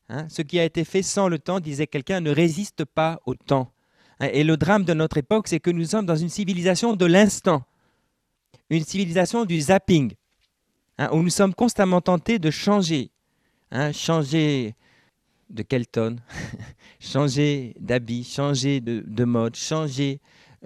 Hein. Ce qui a été fait sans le temps, disait quelqu'un, ne résiste pas au temps. Hein. Et le drame de notre époque, c'est que nous sommes dans une civilisation de l'instant, une civilisation du zapping, hein, où nous sommes constamment tentés de changer. Hein, changer de quelle tonne, changer d'habit, changer de mode, changer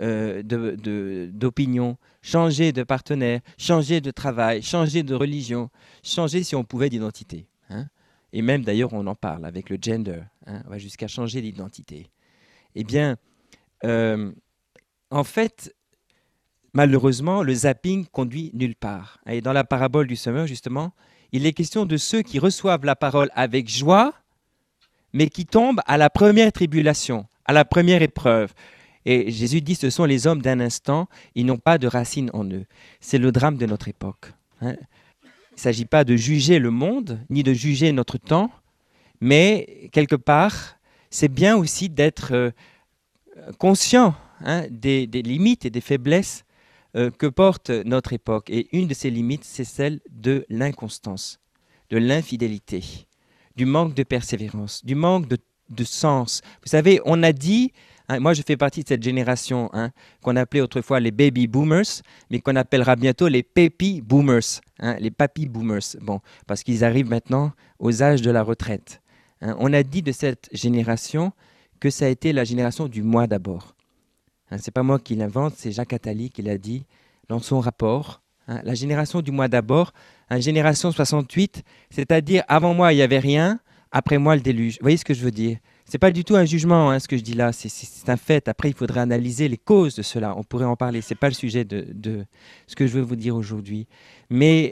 d'opinion, changer de partenaire, changer de travail, changer de religion, changer si on pouvait d'identité. Hein. Et même d'ailleurs on en parle avec le gender, hein, on va jusqu'à changer d'identité. Eh bien, euh, en fait, malheureusement, le zapping conduit nulle part. Et dans la parabole du semeur, justement, il est question de ceux qui reçoivent la parole avec joie, mais qui tombent à la première tribulation, à la première épreuve. Et Jésus dit, ce sont les hommes d'un instant, ils n'ont pas de racines en eux. C'est le drame de notre époque. Hein. Il ne s'agit pas de juger le monde, ni de juger notre temps, mais quelque part, c'est bien aussi d'être conscient, hein, des limites et des faiblesses que porte notre époque. Et une de ces limites, c'est celle de l'inconstance, de l'infidélité, du manque de persévérance, du manque de sens. Vous savez, on a dit, hein, moi je fais partie de cette génération, hein, qu'on appelait autrefois les baby boomers, mais qu'on appellera bientôt les papy boomers, hein, les papy boomers, bon, parce qu'ils arrivent maintenant aux âges de la retraite. Hein. On a dit de cette génération que ça a été la génération du moi d'abord. Hein, ce n'est pas moi qui l'invente, c'est Jacques Attali qui l'a dit dans son rapport. Hein, la génération du moi d'abord, hein, génération 68, c'est-à-dire avant moi il n'y avait rien, après moi le déluge. Vous voyez ce que je veux dire? Ce n'est pas du tout un jugement, hein, ce que je dis là, c'est un fait. Après, il faudrait analyser les causes de cela. On pourrait en parler. Ce n'est pas le sujet de ce que je veux vous dire aujourd'hui. Mais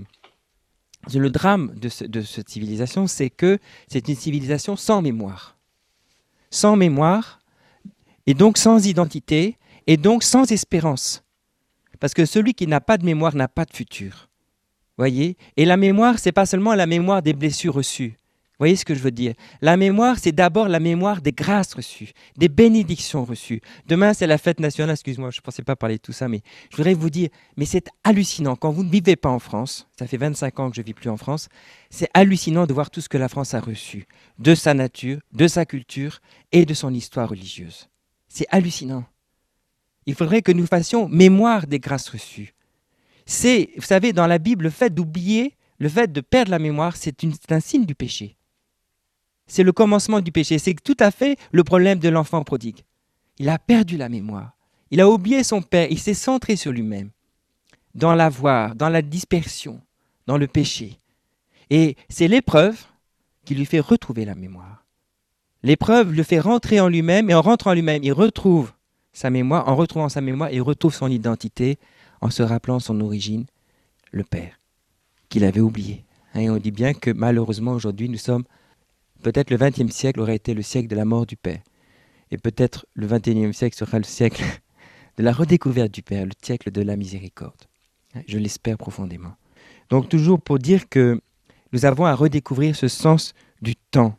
le drame de cette civilisation, c'est que c'est une civilisation sans mémoire. Sans mémoire, et donc sans identité, et donc sans espérance. Parce que celui qui n'a pas de mémoire n'a pas de futur. Voyez? Et la mémoire, ce n'est pas seulement la mémoire des blessures reçues. Vous voyez ce que je veux dire? La mémoire, c'est d'abord la mémoire des grâces reçues, des bénédictions reçues. Demain, c'est la fête nationale. Excuse-moi, je ne pensais pas parler de tout ça, mais je voudrais vous dire, mais c'est hallucinant. Quand vous ne vivez pas en France, ça fait 25 ans que je ne vis plus en France, c'est hallucinant de voir tout ce que la France a reçu, de sa nature, de sa culture et de son histoire religieuse. C'est hallucinant. Il faudrait que nous fassions mémoire des grâces reçues. C'est, vous savez, dans la Bible, le fait d'oublier, le fait de perdre la mémoire, c'est un signe du péché. C'est le commencement du péché. C'est tout à fait le problème de l'enfant prodigue. Il a perdu la mémoire. Il a oublié son père. Il s'est centré sur lui-même, dans l'avoir, dans la dispersion, dans le péché. Et c'est l'épreuve qui lui fait retrouver la mémoire. L'épreuve le fait rentrer en lui-même, et en rentrant en lui-même, il retrouve sa mémoire. En retrouvant sa mémoire, il retrouve son identité, en se rappelant son origine, le Père, qu'il avait oublié. Et on dit bien que malheureusement aujourd'hui, nous sommes, peut-être le XXe siècle aurait été le siècle de la mort du Père. Et peut-être le XXIe siècle sera le siècle de la redécouverte du Père, le siècle de la miséricorde. Je l'espère profondément. Donc toujours pour dire que nous avons à redécouvrir ce sens du temps.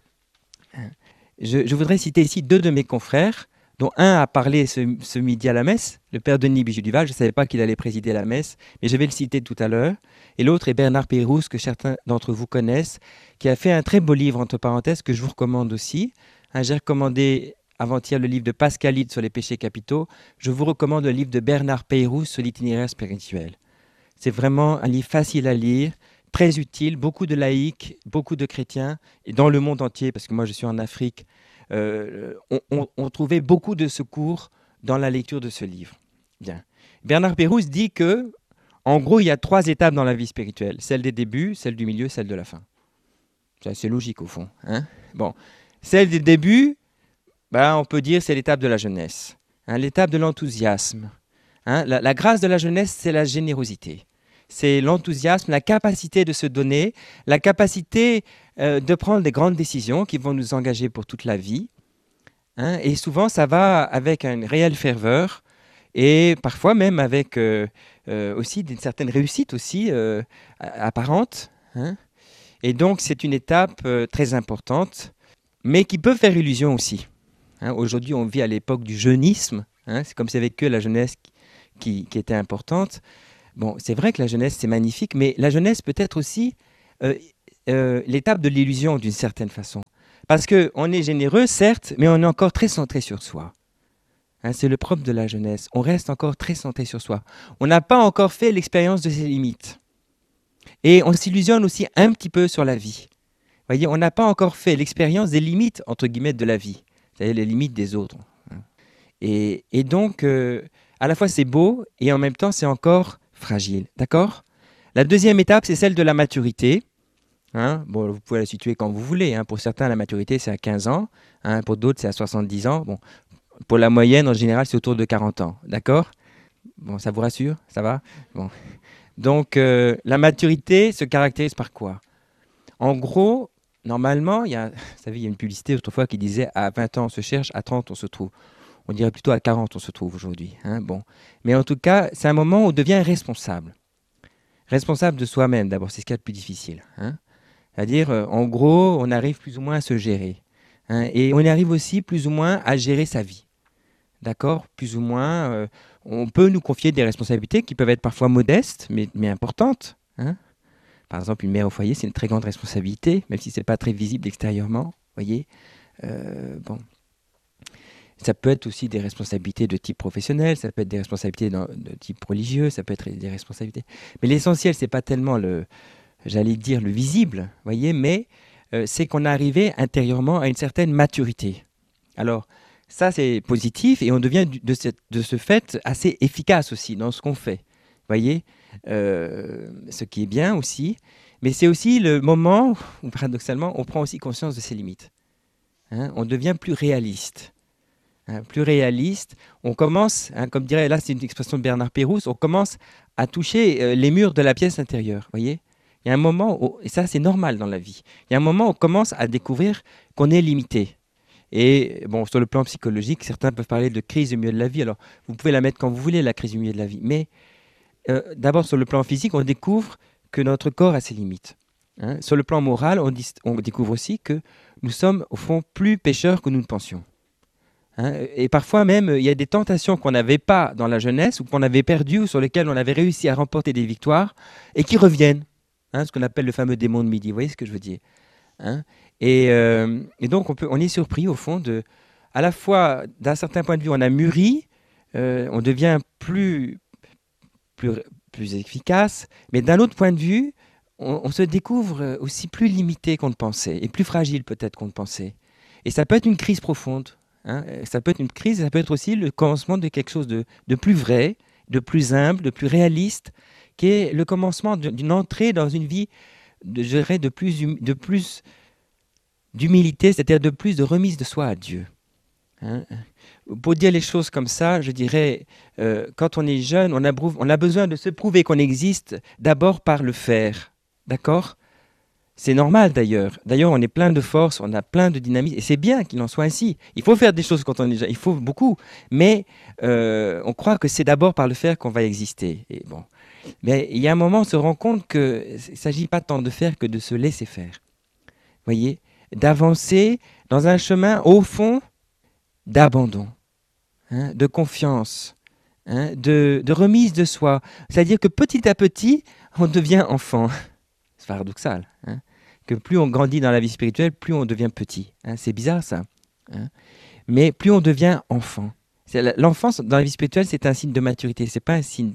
Je voudrais citer ici deux de mes confrères, dont un a parlé ce midi à la messe, le père Denis Bijoux-Duval. Je ne savais pas qu'il allait présider la messe, mais je vais le citer tout à l'heure. Et l'autre est Bernard Pérouse, que certains d'entre vous connaissent, qui a fait un très beau livre, entre parenthèses, que je vous recommande aussi. J'ai recommandé avant-hier le livre de Pascalide sur les péchés capitaux. Je vous recommande le livre de Bernard Pérouse sur l'itinéraire spirituel. C'est vraiment un livre facile à lire, très utile, beaucoup de laïcs, beaucoup de chrétiens, et dans le monde entier, parce que moi je suis en Afrique, on trouvait beaucoup de secours dans la lecture de ce livre. Bien. Bernard Pérouse dit que, en gros, il y a 3 étapes dans la vie spirituelle. Celle des débuts, celle du milieu, celle de la fin. C'est assez logique au fond. Hein? Bon. Celle des débuts, on peut dire c'est l'étape de la jeunesse. Hein, l'étape de l'enthousiasme. Hein? La grâce de la jeunesse, c'est la générosité. C'est l'enthousiasme, la capacité de se donner, la capacité de prendre des grandes décisions qui vont nous engager pour toute la vie. Hein, et souvent, ça va avec une réelle ferveur et parfois même avec aussi une certaine réussite aussi apparente. Hein. Et donc, c'est une étape très importante, mais qui peut faire illusion aussi. Hein, aujourd'hui, on vit à l'époque du jeunisme. Hein, c'est comme s'il n'y avait que la jeunesse qui était importante. Bon, c'est vrai que la jeunesse, c'est magnifique, mais la jeunesse peut être aussi l'étape de l'illusion d'une certaine façon. Parce qu'on est généreux, certes, mais on est encore très centré sur soi. Hein, c'est le propre de la jeunesse. On reste encore très centré sur soi. On n'a pas encore fait l'expérience de ses limites. Et on s'illusionne aussi un petit peu sur la vie. Vous voyez, on n'a pas encore fait l'expérience des limites, entre guillemets, de la vie. C'est-à-dire les limites des autres. Et donc, à la fois c'est beau et en même temps c'est encore fragile. D'accord ? La deuxième étape, c'est celle de la maturité. Hein, bon, vous pouvez la situer quand vous voulez. Hein. Pour certains, la maturité, c'est à 15 ans. Hein, pour d'autres, c'est à 70 ans. Bon, pour la moyenne, en général, c'est autour de 40 ans. D'accord ? Bon, ça vous rassure ? Ça va ? Bon. Donc, la maturité se caractérise par quoi ? En gros, normalement, vous savez, il y a une publicité autrefois qui disait « à 20 ans, on se cherche, à 30, on se trouve ». On dirait plutôt à 40, on se trouve aujourd'hui. Hein, bon. Mais en tout cas, c'est un moment où on devient responsable. Responsable de soi-même, d'abord, c'est ce qu'il y a de plus difficile. Hein. C'est-à-dire, en gros, on arrive plus ou moins à se gérer. Hein, et on arrive aussi plus ou moins à gérer sa vie. D'accord ? Plus ou moins, on peut nous confier des responsabilités qui peuvent être parfois modestes, mais importantes. Hein. Par exemple, une mère au foyer, c'est une très grande responsabilité, même si ce n'est pas très visible extérieurement. Voyez, bon. Ça peut être aussi des responsabilités de type professionnel, ça peut être des responsabilités de type religieux, ça peut être des responsabilités. Mais l'essentiel, c'est pas tellement j'allais dire le visible, voyez, mais c'est qu'on est arrivé intérieurement à une certaine maturité. Alors, ça, c'est positif et on devient de ce fait assez efficace aussi dans ce qu'on fait, voyez, ce qui est bien aussi. Mais c'est aussi le moment où, paradoxalement, on prend aussi conscience de ses limites. Hein, on devient plus réaliste. Hein, plus réaliste, on commence, hein, comme dirait, là c'est une expression de Bernard Pérouse, on commence à toucher les murs de la pièce intérieure, voyez. Il y a un moment, et ça c'est normal dans la vie, il y a un moment où on commence à découvrir qu'on est limité. Et bon, sur le plan psychologique, certains peuvent parler de crise au milieu de la vie, alors vous pouvez la mettre quand vous voulez, la crise au milieu de la vie, mais d'abord sur le plan physique, on découvre que notre corps a ses limites. Hein. Sur le plan moral, on découvre aussi que nous sommes au fond plus pécheurs que nous ne pensions. Hein, et parfois même, il y a des tentations qu'on n'avait pas dans la jeunesse ou qu'on avait perdues ou sur lesquelles on avait réussi à remporter des victoires et qui reviennent. Hein, ce qu'on appelle le fameux démon de midi. Vous voyez ce que je veux dire, hein, et donc on est surpris au fond à la fois d'un certain point de vue, on a mûri, on devient plus efficace, mais d'un autre point de vue, on se découvre aussi plus limité qu'on ne pensait et plus fragile peut-être qu'on ne pensait. Et ça peut être une crise profonde. Hein, ça peut être une crise, ça peut être aussi le commencement de quelque chose de plus vrai, de plus humble, de plus réaliste, qui est le commencement d'une entrée dans une vie, je dirais, de plus d'humilité, c'est-à-dire de plus de remise de soi à Dieu. Hein. Pour dire les choses comme ça, je dirais, quand on est jeune, on a besoin de se prouver qu'on existe d'abord par le faire. D'accord ? C'est normal d'ailleurs. D'ailleurs, on est plein de force, on a plein de dynamisme, et c'est bien qu'il en soit ainsi. Il faut faire des choses quand on est jeune, il faut beaucoup, mais on croit que c'est d'abord par le faire qu'on va exister. Et bon. Mais il y a un moment, on se rend compte qu'il ne s'agit pas tant de faire que de se laisser faire. Vous voyez ? D'avancer dans un chemin, au fond, d'abandon, hein, de confiance, hein, de remise de soi. C'est-à-dire que petit à petit, on devient enfant. C'est paradoxal, hein, que plus on grandit dans la vie spirituelle, plus on devient petit. Hein, c'est bizarre ça. Hein, mais plus on devient enfant. L'enfance dans la vie spirituelle, c'est un signe de maturité, c'est pas un signe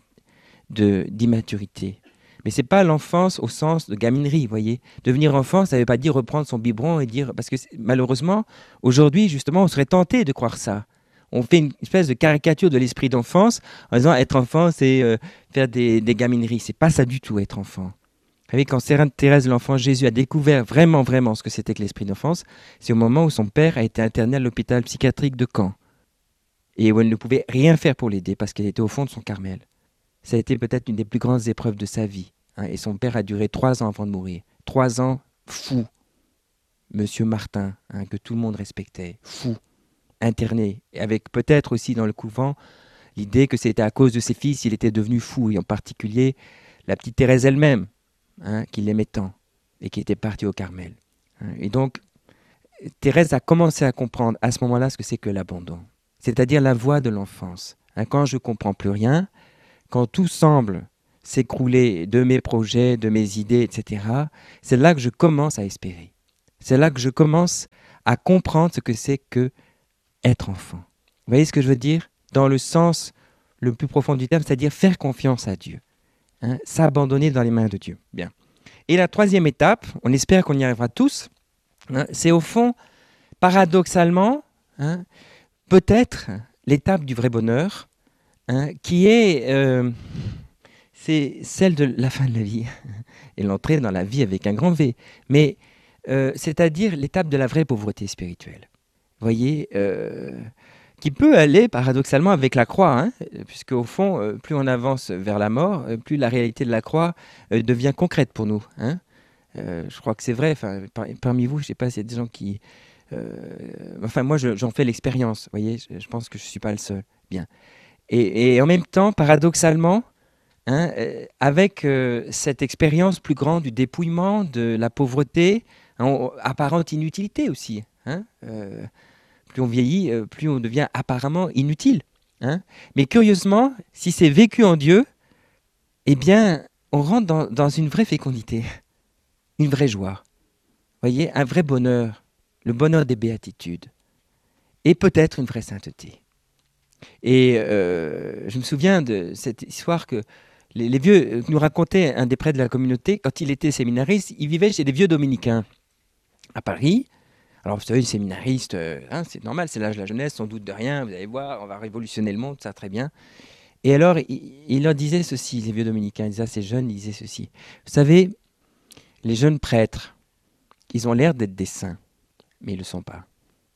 d'immaturité. Mais c'est pas l'enfance au sens de gaminerie, vous voyez. Devenir enfant, ça ne veut pas dire reprendre son biberon et dire... Parce que malheureusement, aujourd'hui, justement, on serait tenté de croire ça. On fait une espèce de caricature de l'esprit d'enfance en disant être enfant, c'est faire des gamineries. C'est pas ça du tout, être enfant. Vous savez, quand Sainte Thérèse de l'Enfant Jésus a découvert vraiment, vraiment ce que c'était que l'esprit d'enfance, c'est au moment où son père a été interné à l'hôpital psychiatrique de Caen. Et où elle ne pouvait rien faire pour l'aider parce qu'elle était au fond de son Carmel. Ça a été peut-être une des plus grandes épreuves de sa vie. Hein, et son père a duré 3 ans avant de mourir. 3 ans fou. Monsieur Martin, hein, que tout le monde respectait, fou, interné. Et avec peut-être aussi dans le couvent l'idée que c'était à cause de ses fils qu'il était devenu fou. Et en particulier la petite Thérèse elle-même, hein, qui l'aimait tant et qui était partie au Carmel. Hein, et donc, Thérèse a commencé à comprendre à ce moment-là ce que c'est que l'abandon. C'est-à-dire la voie de l'enfance. Hein, quand je ne comprends plus rien, quand tout semble s'écrouler de mes projets, de mes idées, etc., c'est là que je commence à espérer. C'est là que je commence à comprendre ce que c'est que être enfant. Vous voyez ce que je veux dire? Dans le sens le plus profond du terme, c'est-à-dire faire confiance à Dieu. Hein, s'abandonner dans les mains de Dieu. Bien. Et la troisième étape, on espère qu'on y arrivera tous, hein, c'est au fond, paradoxalement, hein, peut-être l'étape du vrai bonheur, hein, qui est c'est celle de la fin de la vie et l'entrée dans la vie avec un grand V. Mais c'est-à-dire l'étape de la vraie pauvreté spirituelle. Vous voyez, qui peut aller paradoxalement avec la croix, hein, puisque au fond, plus on avance vers la mort, plus la réalité de la croix devient concrète pour nous. Hein. Je crois que c'est vrai. Parmi vous, je ne sais pas s'il y a des gens qui... enfin, moi, j'en fais l'expérience. Vous voyez, je pense que je ne suis pas le seul. Bien. Et en même temps, paradoxalement, hein, avec cette expérience plus grande du dépouillement, de la pauvreté, hein, apparente inutilité aussi. Hein, plus on vieillit, plus on devient apparemment inutile. Hein. Mais curieusement, si c'est vécu en Dieu, eh bien, on rentre dans une vraie fécondité, une vraie joie. Vous voyez, un vrai bonheur, le bonheur des béatitudes, et peut-être une vraie sainteté. Et je me souviens de cette histoire que les vieux nous racontait un des prêtres de la communauté. Quand il était séminariste, il vivait chez des vieux dominicains à Paris. Alors vous savez, les séminaristes, hein, c'est normal, c'est l'âge de la jeunesse, sans doute de rien, vous allez voir, on va révolutionner le monde, ça très bien. Et alors, il leur disait ceci, les vieux dominicains, ils disaient à ces jeunes, ils disaient ceci. Vous savez, les jeunes prêtres, ils ont l'air d'être des saints, mais ils ne le sont pas.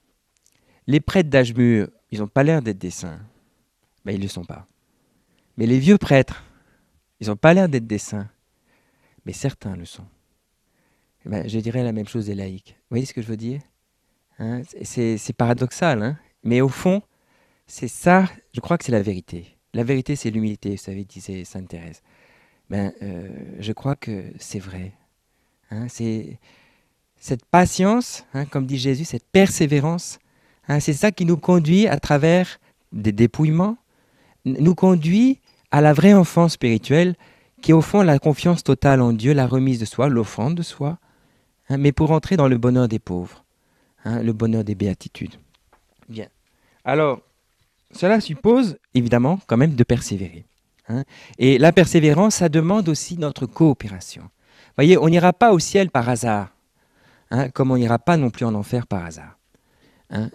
Les prêtres d'âge mûr, ils n'ont pas l'air d'être des saints, mais ils ne le sont pas. Mais les vieux prêtres, ils n'ont pas l'air d'être des saints, mais certains le sont. Eh ben, je dirais la même chose des laïcs. Vous voyez ce que je veux dire? Hein, c'est paradoxal, hein, mais au fond, c'est ça, je crois que c'est la vérité. La vérité, c'est l'humilité, vous savez, disait Sainte Thérèse. Ben, je crois que c'est vrai. Hein, c'est cette patience, hein, comme dit Jésus, cette persévérance, hein, c'est ça qui nous conduit à travers des dépouillements, nous conduit à la vraie enfance spirituelle, qui est au fond la confiance totale en Dieu, la remise de soi, l'offrande de soi, hein, mais pour entrer dans le bonheur des pauvres, hein, le bonheur des béatitudes. Bien. Alors, cela suppose évidemment quand même de persévérer. Hein, et la persévérance, ça demande aussi notre coopération. Vous voyez, on n'ira pas au ciel par hasard, hein, comme on n'ira pas non plus en enfer par hasard. Hein,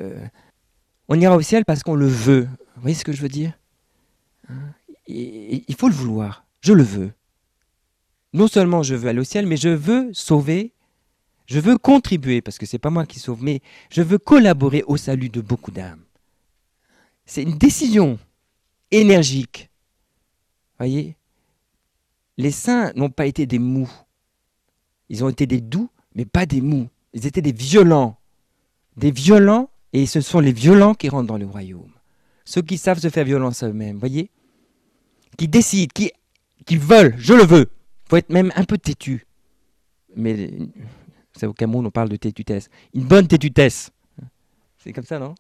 on ira au ciel parce qu'on le veut. Vous voyez ce que je veux dire? Hein, il faut le vouloir. Je le veux. Non seulement je veux aller au ciel, mais je veux sauver, je veux contribuer, parce que ce n'est pas moi qui sauve, mais je veux collaborer au salut de beaucoup d'âmes. C'est une décision énergique. Vous voyez, les saints n'ont pas été des mous. Ils ont été des doux, mais pas des mous. Ils étaient des violents. Des violents, et ce sont les violents qui rentrent dans le royaume. Ceux qui savent se faire violence à eux-mêmes, vous voyez, qui décident, qui veulent, je le veux. Il faut être même un peu têtu. Mais c'est au Cameroun, on parle de têtutesse. Une bonne têtutesse. C'est comme ça, non?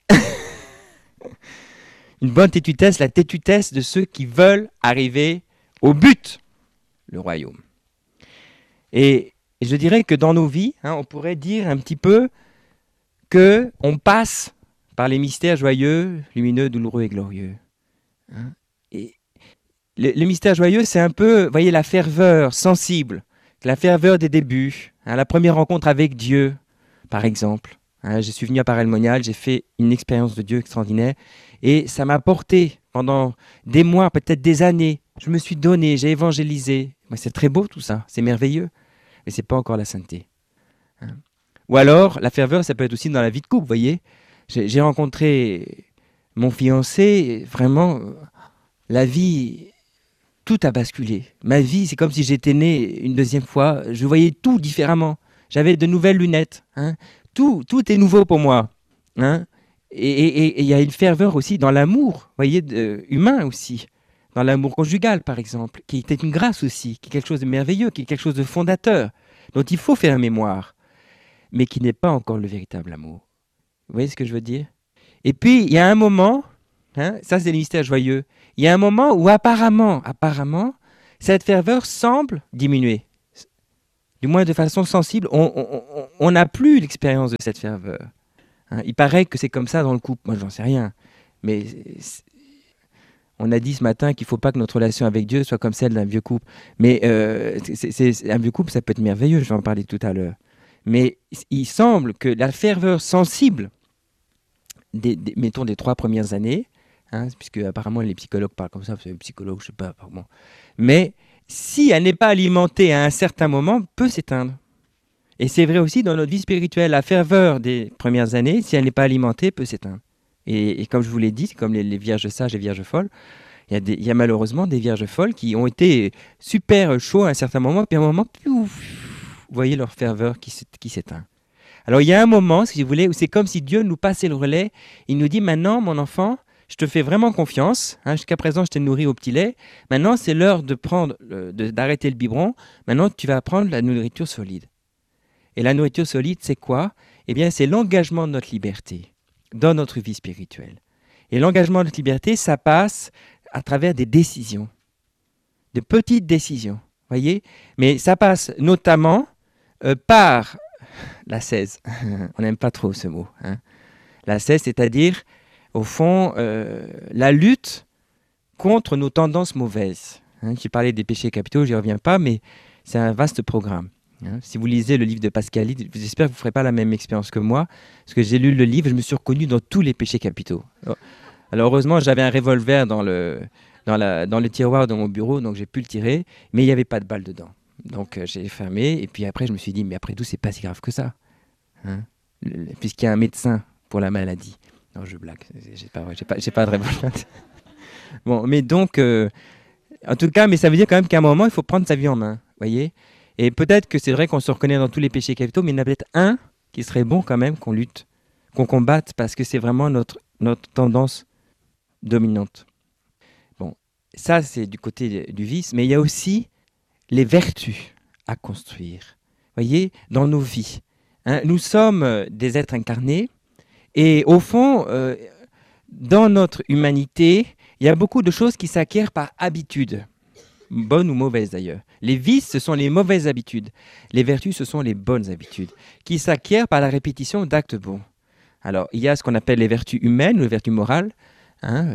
Une bonne têtutesse, la têtutesse de ceux qui veulent arriver au but, le royaume. Et je dirais que dans nos vies, hein, on pourrait dire un petit peu qu'on passe par les mystères joyeux, lumineux, douloureux et glorieux. Hein, et le mystère joyeux, c'est un peu, vous voyez, la ferveur sensible, la ferveur des débuts, hein, la première rencontre avec Dieu, par exemple. Hein, je suis venu à Paray-le-Monial, j'ai fait une expérience de Dieu extraordinaire et ça m'a porté pendant des mois, peut-être des années. Je me suis donné, j'ai évangélisé. Mais c'est très beau tout ça, c'est merveilleux, mais ce n'est pas encore la sainteté. Hein. Ou alors, la ferveur, ça peut être aussi dans la vie de couple, vous voyez. J'ai rencontré mon fiancé, vraiment, la vie, tout a basculé. Ma vie, c'est comme si j'étais né une deuxième fois. Je voyais tout différemment. J'avais de nouvelles lunettes. Hein. Tout est nouveau pour moi. Hein. Et il y a une ferveur aussi dans l'amour, vous voyez, humain aussi. Dans l'amour conjugal, par exemple, qui était une grâce aussi, qui est quelque chose de merveilleux, qui est quelque chose de fondateur, dont il faut faire mémoire, mais qui n'est pas encore le véritable amour. Vous voyez ce que je veux dire? Et puis, il y a un moment, hein, ça c'est le mystère joyeux, il y a un moment où apparemment, cette ferveur semble diminuer. du moins de façon sensible, on n'a plus l'expérience de cette ferveur. Hein. Il paraît que c'est comme ça dans le couple. Moi, j'en sais rien. Mais on a dit ce matin qu'il ne faut pas que notre relation avec Dieu soit comme celle d'un vieux couple. Mais un vieux couple, ça peut être merveilleux, je vais en parler tout à l'heure. Mais il semble que la ferveur sensible, mettons des 3 premières années, hein, puisque apparemment les psychologues parlent comme ça, les psychologues, je ne sais pas, apparemment. Mais si elle n'est pas alimentée à un certain moment, peut s'éteindre. Et c'est vrai aussi dans notre vie spirituelle, la ferveur des premières années, si elle n'est pas alimentée, peut s'éteindre. Et comme je vous l'ai dit, c'est comme les vierges sages et vierges folles, il y a malheureusement des vierges folles qui ont été super chauds à un certain moment, puis à un moment, vous voyez leur ferveur qui s'éteint. Alors il y a un moment, si vous voulez, où c'est comme si Dieu nous passait le relais. Il nous dit, maintenant, mon enfant, je te fais vraiment confiance. Hein, jusqu'à présent, je t'ai nourri au petit lait. Maintenant, c'est l'heure d'arrêter le biberon. Maintenant, tu vas prendre la nourriture solide. Et la nourriture solide, c'est quoi? Eh bien, c'est l'engagement de notre liberté dans notre vie spirituelle. Et l'engagement de notre liberté, ça passe à travers des décisions, de petites décisions, voyez. Mais ça passe notamment par l'ascèse. On n'aime pas trop ce mot. Hein. L'ascèse, c'est-à-dire, au fond, la lutte contre nos tendances mauvaises. Hein. J'ai parlé des péchés capitaux, j'y reviens pas, mais c'est un vaste programme. Hein. Si vous lisez le livre de Pascali, j'espère que vous ne ferez pas la même expérience que moi, parce que j'ai lu le livre, je me suis reconnu dans tous les péchés capitaux. Alors heureusement, j'avais un revolver dans le tiroir de mon bureau, donc j'ai pu le tirer, mais il n'y avait pas de balle dedans. Donc j'ai fermé, et puis après je me suis dit, mais après tout, c'est pas si grave que ça. Hein, puisqu'il y a un médecin pour la maladie. Non, je blague, j'ai pas de revolver. Bon, mais donc, en tout cas, mais ça veut dire quand même qu'à un moment, il faut prendre sa vie en main, voyez. Et peut-être que c'est vrai qu'on se reconnaît dans tous les péchés capitaux, mais il y en a peut-être un qui serait bon quand même qu'on lutte, qu'on combatte, parce que c'est vraiment notre tendance dominante. Bon, ça c'est du côté du vice, mais il y a aussi les vertus à construire. Voyez, dans nos vies. Hein, nous sommes des êtres incarnés, et au fond, dans notre humanité, il y a beaucoup de choses qui s'acquièrent par habitude. Bonnes ou mauvaises d'ailleurs. Les vices, ce sont les mauvaises habitudes. Les vertus, ce sont les bonnes habitudes, qui s'acquièrent par la répétition d'actes bons. Alors, il y a ce qu'on appelle les vertus humaines ou les vertus morales, hein,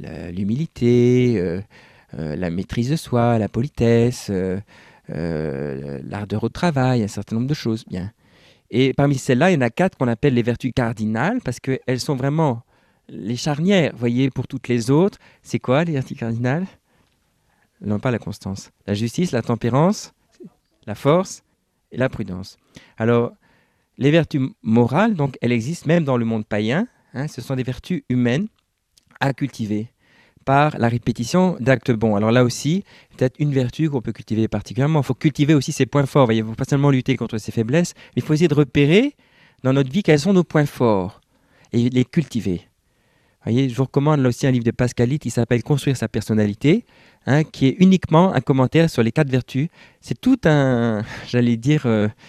l'humilité, la maîtrise de soi, la politesse, l'ardeur au travail, un certain nombre de choses. Bien. Et parmi celles-là, il y en a 4 qu'on appelle les vertus cardinales, parce qu'elles sont vraiment les charnières, voyez, pour toutes les autres. C'est quoi les vertus cardinales? Non, pas la constance. La justice, la tempérance, la force et la prudence. Alors, les vertus morales, donc, elles existent même dans le monde païen. Hein, ce sont des vertus humaines à cultiver par la répétition d'actes bons. Alors là aussi, peut-être une vertu qu'on peut cultiver particulièrement. Il faut cultiver aussi ses points forts. Il ne faut pas seulement lutter contre ses faiblesses, mais il faut essayer de repérer dans notre vie quels sont nos points forts et les cultiver. Voyez, je vous recommande là aussi un livre de Pascali qui s'appelle « Construire sa personnalité », hein, qui est uniquement un commentaire sur les 4 vertus. C'est tout un, j'allais dire,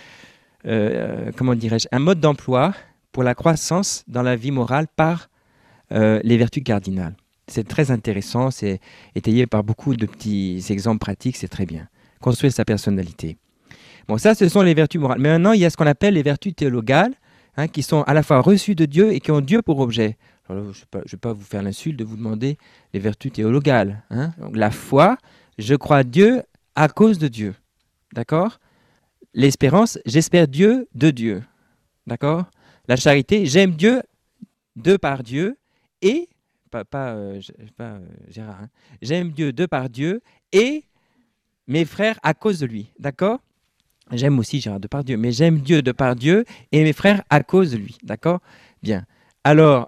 comment dirais-je, un mode d'emploi pour la croissance dans la vie morale par les vertus cardinales. C'est très intéressant, c'est étayé par beaucoup de petits exemples pratiques, c'est très bien. Construire sa personnalité. Bon, ça, ce sont les vertus morales. Mais maintenant, il y a ce qu'on appelle les vertus théologales, hein, qui sont à la fois reçues de Dieu et qui ont Dieu pour objet. Alors là, je ne vais pas vous faire l'insulte de vous demander les vertus théologales. Hein. Donc, la foi, je crois à Dieu à cause de Dieu. D'accord? L'espérance, j'espère Dieu de Dieu. D'accord? La charité, j'aime Dieu de par Dieu et, pas Gérard, hein, j'aime Dieu de par Dieu et mes frères à cause de lui. D'accord? J'aime aussi Gérard de par Dieu, mais j'aime Dieu de par Dieu et mes frères à cause de lui. D'accord? Bien. Alors,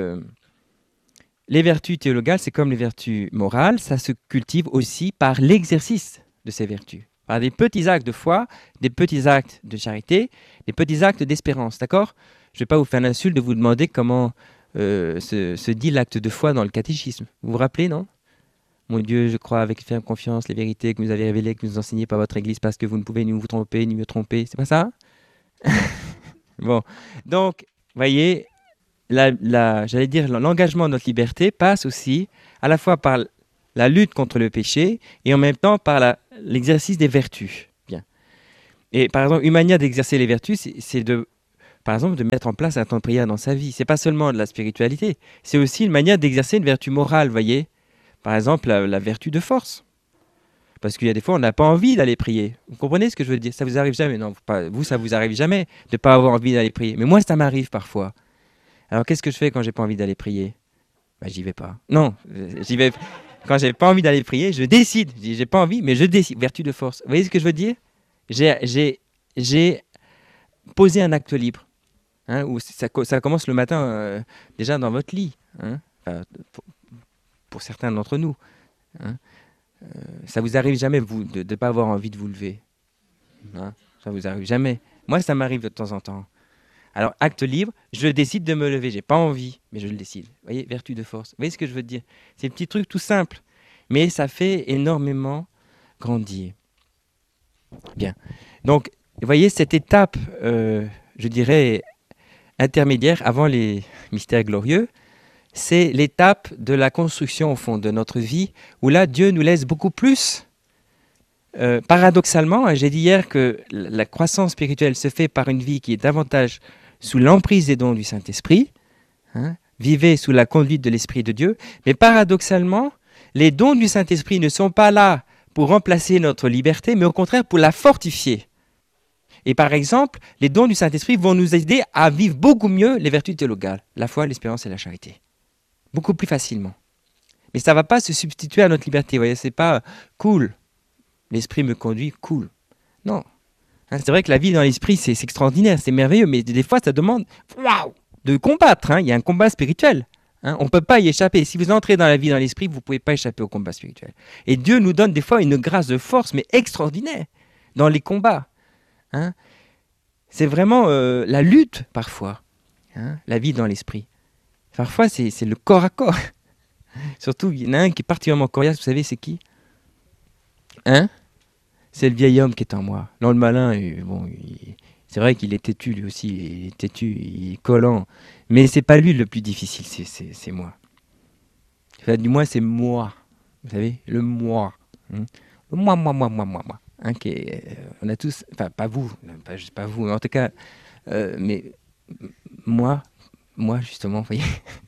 les vertus théologales, c'est comme les vertus morales, ça se cultive aussi par l'exercice de ces vertus. Par des petits actes de foi, des petits actes de charité, des petits actes d'espérance, d'accord? Je ne vais pas vous faire l'insulte de vous demander comment se dit l'acte de foi dans le catéchisme. Vous vous rappelez, non? Mon Dieu, je crois avec ferme confiance les vérités que vous avez révélées, que vous enseignez par votre Église, parce que vous ne pouvez ni vous tromper, ni me tromper. C'est pas ça? Bon, donc, voyez, j'allais dire, l'engagement de notre liberté passe aussi à la fois par la lutte contre le péché et en même temps par l'exercice des vertus. Bien. Et par exemple, une manière d'exercer les vertus, c'est de, par exemple, de mettre en place un temps de prière dans sa vie. C'est pas seulement de la spiritualité, c'est aussi une manière d'exercer une vertu morale, voyez. Par exemple, la vertu de force. Parce qu'il y a des fois, on n'a pas envie d'aller prier. Vous comprenez ce que je veux dire? Ça vous arrive jamais? Non, vous, ça vous arrive jamais de ne pas avoir envie d'aller prier. Mais moi, ça m'arrive parfois. Alors, qu'est-ce que je fais quand j'ai pas envie d'aller prier? Bah, j'y vais pas. Non, j'y vais. Quand j'ai pas envie d'aller prier, je décide. Je dis, j'ai pas envie, mais je décide. Vertu de force. Vous voyez ce que je veux dire? J'ai posé un acte libre. Hein, où ça commence le matin, déjà dans votre lit. Hein, enfin, pour certains d'entre nous. Hein. Ça vous arrive jamais, vous, de ne pas avoir envie de vous lever? Hein, ça vous arrive jamais. Moi, ça m'arrive de temps en temps. Alors, acte libre, je décide de me lever. J'ai pas envie, mais je le décide. Vous voyez, vertu de force. Vous voyez ce que je veux dire? C'est un petit truc tout simple, mais ça fait énormément grandir. Bien. Donc, vous voyez, cette étape, je dirais, intermédiaire avant les mystères glorieux, c'est l'étape de la construction, au fond, de notre vie, où là, Dieu nous laisse beaucoup plus. Paradoxalement, j'ai dit hier que la croissance spirituelle se fait par une vie qui est davantage sous l'emprise des dons du Saint-Esprit. Hein, vivez sous la conduite de l'Esprit de Dieu. Mais paradoxalement, les dons du Saint-Esprit ne sont pas là pour remplacer notre liberté, mais au contraire pour la fortifier. Et par exemple, les dons du Saint-Esprit vont nous aider à vivre beaucoup mieux les vertus théologales, la foi, l'espérance et la charité. Beaucoup plus facilement. Mais ça ne va pas se substituer à notre liberté. Vous voyez, c'est pas cool. L'esprit me conduit, cool. Non. Hein, c'est vrai que la vie dans l'esprit, c'est extraordinaire, c'est merveilleux, mais des fois, ça demande de combattre. Hein. Il y a un combat spirituel. Hein. On ne peut pas y échapper. Si vous entrez dans la vie dans l'esprit, vous ne pouvez pas échapper au combat spirituel. Et Dieu nous donne des fois une grâce de force, mais extraordinaire, dans les combats. Hein. C'est vraiment la lutte, parfois, hein, la vie dans l'esprit. Parfois, c'est le corps à corps. Surtout, il y en a un qui est particulièrement coriace, vous savez, c'est qui? Hein? C'est le vieil homme qui est en moi. Non, le malin, bon, c'est vrai qu'il est têtu, lui aussi, il est têtu, il est collant. Mais c'est pas lui le plus difficile, c'est moi. Enfin, du moins, c'est moi. Vous savez, le moi. Hein? Le moi. Hein, on a tous, enfin, pas vous, pas vous, en tout cas, mais moi, justement, vous voyez,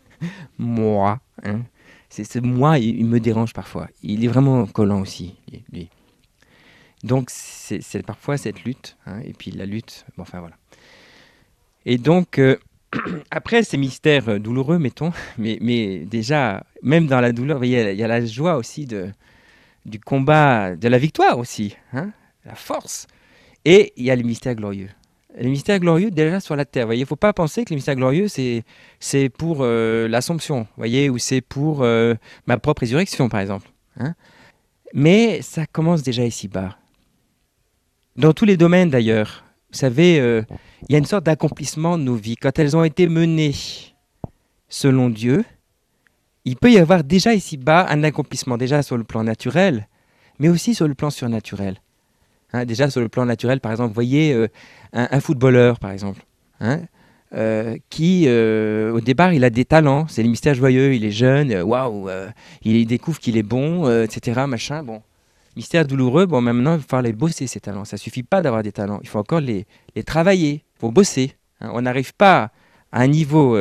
moi. Hein? C'est moi, il me dérange parfois. Il est vraiment collant aussi, lui. Donc, c'est parfois cette lutte, hein, et puis la lutte, bon, enfin voilà. Et donc, après ces mystères douloureux, mettons, mais déjà, même dans la douleur, vous voyez, il y a la joie aussi du combat, de la victoire aussi, hein, la force. Et il y a les mystères glorieux. Les mystères glorieux, déjà sur la terre, vous voyez, il ne faut pas penser que les mystères glorieux, c'est pour l'Assomption, vous voyez, ou c'est pour ma propre résurrection, par exemple. Hein. Mais ça commence déjà ici-bas. Dans tous les domaines d'ailleurs, vous savez, il y a une sorte d'accomplissement de nos vies. Quand elles ont été menées selon Dieu, il peut y avoir déjà ici-bas un accomplissement, déjà sur le plan naturel, mais aussi sur le plan surnaturel. Hein, déjà sur le plan naturel, par exemple, vous voyez un footballeur, par exemple, hein, qui, au départ, il a des talents, c'est le mystère joyeux, il est jeune, waouh, il découvre qu'il est bon, etc., machin, bon. Mystère douloureux, bon, maintenant, il va falloir les bosser, ces talents. Ça ne suffit pas d'avoir des talents, il faut encore les travailler, il faut bosser. Hein. On n'arrive pas à un niveau,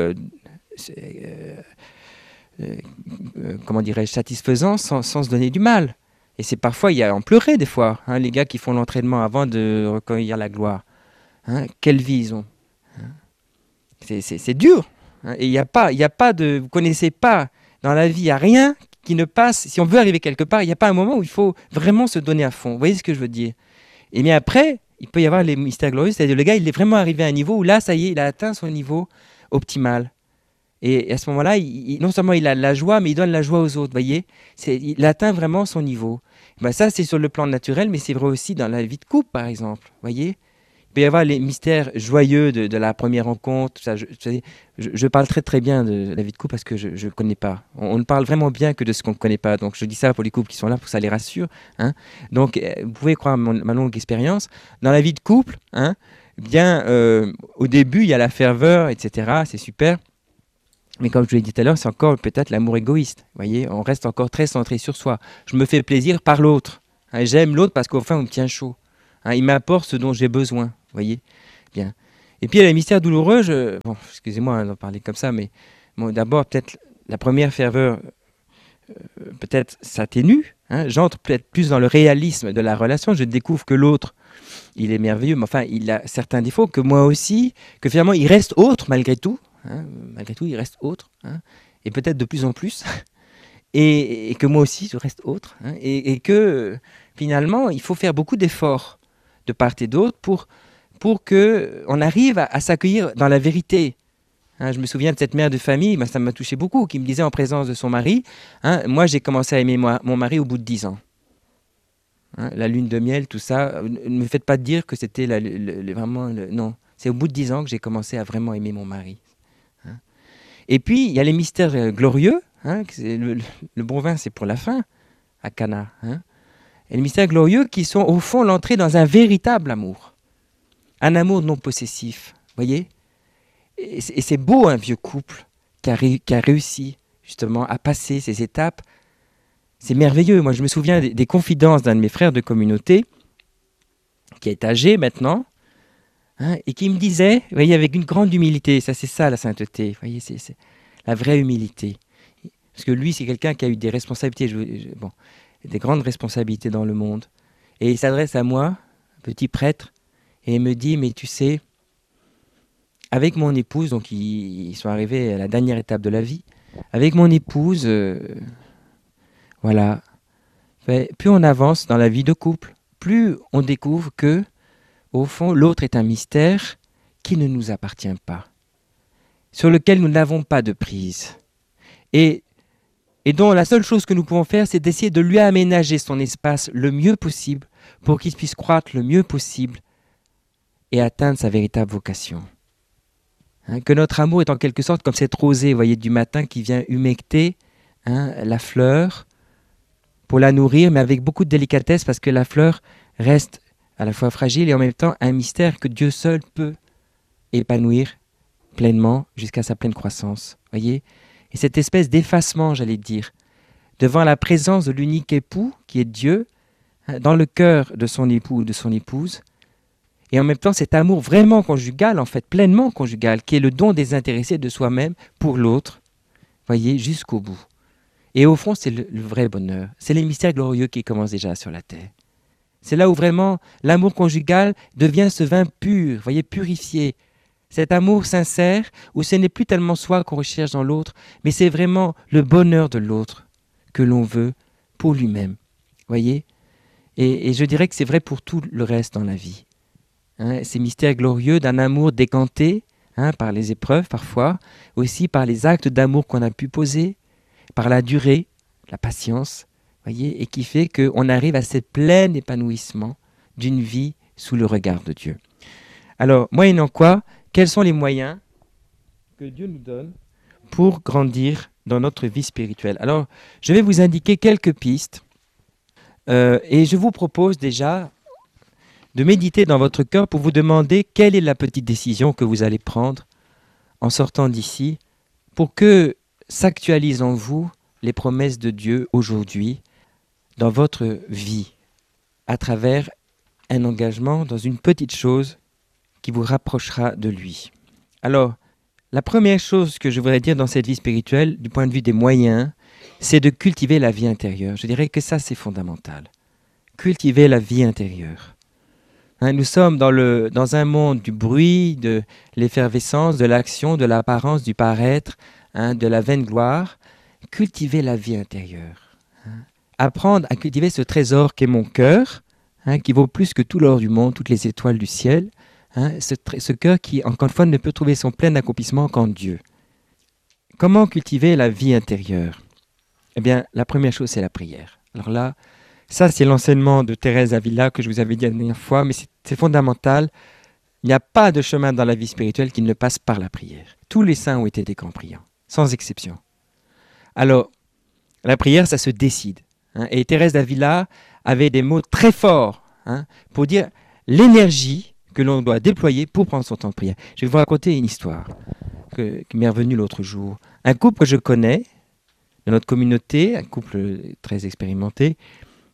comment dirais-je, satisfaisant sans se donner du mal. Et c'est parfois, il y a en pleurer des fois, hein, les gars qui font l'entraînement avant de recueillir la gloire. Hein, quelle vie ils ont. Hein. C'est dur. Hein, et il n'y a pas de... Vous ne connaissez pas, dans la vie, il n'y a rien qui ne passe. Si on veut arriver quelque part, il n'y a pas un moment où il faut vraiment se donner à fond. Vous voyez ce que je veux dire? Et bien après, il peut y avoir les mystères glorieux, c'est-à-dire le gars, il est vraiment arrivé à un niveau où là, ça y est, il a atteint son niveau optimal. Et à ce moment-là, non seulement il a de la joie, mais il donne la joie aux autres, voyez. Il atteint vraiment son niveau. Ben ça, c'est sur le plan naturel, mais c'est vrai aussi dans la vie de couple, par exemple, voyez. Il peut y avoir les mystères joyeux de la première rencontre. Ça, je parle très très bien de la vie de couple parce que je ne connais pas. On ne parle vraiment bien que de ce qu'on ne connaît pas. Donc je dis ça pour les couples qui sont là, pour que ça les rassure. Hein. Donc vous pouvez croire ma longue expérience. Dans la vie de couple, hein, bien, au début, il y a la ferveur, etc. C'est super. Mais comme je l'ai dit tout à l'heure, c'est encore peut-être l'amour égoïste. Vous voyez, on reste encore très centré sur soi. Je me fais plaisir par l'autre. Hein, j'aime l'autre parce qu'au fond, on me tient chaud. Hein, il m'apporte ce dont j'ai besoin. Voyez, bien. Et puis il y a les mystères douloureux. Bon, excusez-moi d'en parler comme ça, mais bon, d'abord peut-être la première ferveur, peut-être s'atténue. Hein, j'entre peut-être plus dans le réalisme de la relation. Je découvre que l'autre, il est merveilleux, mais enfin, il a certains défauts, que moi aussi, que finalement, il reste autre malgré tout. Hein, malgré tout, il reste autre. Hein, et peut-être de plus en plus. Et que moi aussi, je reste autre. Hein, et que finalement, il faut faire beaucoup d'efforts de part et d'autre pour qu'on arrive à s'accueillir dans la vérité. Hein, je me souviens de cette mère de famille, ben, ça m'a touché beaucoup, qui me disait en présence de son mari, hein, moi j'ai commencé à aimer mon mari au bout de 10 ans. Hein, la lune de miel, tout ça, ne me faites pas dire que c'était vraiment... non, c'est au bout de 10 ans que j'ai commencé à vraiment aimer mon mari. Hein. Et puis, il y a les mystères glorieux. Hein, le bon vin, c'est pour la fin, à Cana. Hein. Et les mystères glorieux qui sont au fond l'entrée dans un véritable amour. Un amour non possessif, voyez. Et c'est beau un vieux couple qui a réussi justement à passer ces étapes. C'est merveilleux. Moi, je me souviens des confidences d'un de mes frères de communauté, qui est âgé maintenant, hein, et qui me disait, vous voyez, avec une grande humilité, ça c'est ça la sainteté, vous voyez, c'est la vraie humilité. Parce que lui, c'est quelqu'un qui a eu des responsabilités, bon, des grandes responsabilités dans le monde. Et il s'adresse à moi, petit prêtre, et il me dit, mais tu sais, avec mon épouse, donc ils sont arrivés à la dernière étape de la vie, avec mon épouse, voilà, plus on avance dans la vie de couple, plus on découvre que, au fond, l'autre est un mystère qui ne nous appartient pas, sur lequel nous n'avons pas de prise. Et dont la seule chose que nous pouvons faire, c'est d'essayer de lui aménager son espace le mieux possible pour qu'il puisse croître le mieux possible et atteindre sa véritable vocation. Hein, que notre amour est en quelque sorte comme cette rosée, voyez, du matin qui vient humecter, hein, la fleur pour la nourrir, mais avec beaucoup de délicatesse parce que la fleur reste à la fois fragile et en même temps un mystère que Dieu seul peut épanouir pleinement jusqu'à sa pleine croissance. Voyez ? Et cette espèce d'effacement, j'allais dire, devant la présence de l'unique époux, qui est Dieu, hein, dans le cœur de son époux ou de son épouse, et en même temps cet amour vraiment conjugal, en fait pleinement conjugal, qui est le don désintéressé de soi-même pour l'autre, voyez, jusqu'au bout. Et au fond, c'est le vrai bonheur. C'est les mystères glorieux qui commencent déjà sur la terre. C'est là où vraiment l'amour conjugal devient ce vin pur, voyez, purifié. Cet amour sincère où ce n'est plus tellement soi qu'on recherche dans l'autre, mais c'est vraiment le bonheur de l'autre que l'on veut pour lui-même. Voyez ? Et je dirais que c'est vrai pour tout le reste dans la vie. Hein, ces mystères glorieux d'un amour décanté, hein, par les épreuves parfois, aussi par les actes d'amour qu'on a pu poser, par la durée, la patience, voyez, et qui fait qu'on arrive à ce plein épanouissement d'une vie sous le regard de Dieu. Alors, moyennant quoi, quels sont les moyens que Dieu nous donne pour grandir dans notre vie spirituelle? Alors, je vais vous indiquer quelques pistes et je vous propose déjà de méditer dans votre cœur pour vous demander quelle est la petite décision que vous allez prendre en sortant d'ici pour que s'actualisent en vous les promesses de Dieu aujourd'hui dans votre vie à travers un engagement dans une petite chose qui vous rapprochera de lui. Alors, la première chose que je voudrais dire dans cette vie spirituelle, du point de vue des moyens, c'est de cultiver la vie intérieure. Je dirais que ça, c'est fondamental. Cultiver la vie intérieure. Hein, nous sommes dans un monde du bruit, de l'effervescence, de l'action, de l'apparence, du paraître, hein, de la vaine gloire. Cultiver la vie intérieure. Hein. Apprendre à cultiver ce trésor qu'est mon cœur, hein, qui vaut plus que tout l'or du monde, toutes les étoiles du ciel. Hein, ce cœur qui, encore une fois, ne peut trouver son plein accomplissement qu'en Dieu. Comment cultiver la vie intérieure ? Eh bien, la première chose, c'est la prière. Alors là, ça, c'est l'enseignement de Thérèse d'Avila que je vous avais dit la dernière fois, mais c'est fondamental. Il n'y a pas de chemin dans la vie spirituelle qui ne passe par la prière. Tous les saints ont été des grands priants, sans exception. Alors, la prière, ça se décide. Hein, et Thérèse d'Avila avait des mots très forts, hein, pour dire l'énergie que l'on doit déployer pour prendre son temps de prière. Je vais vous raconter une histoire qui m'est revenue l'autre jour. Un couple que je connais, de notre communauté, un couple très expérimenté,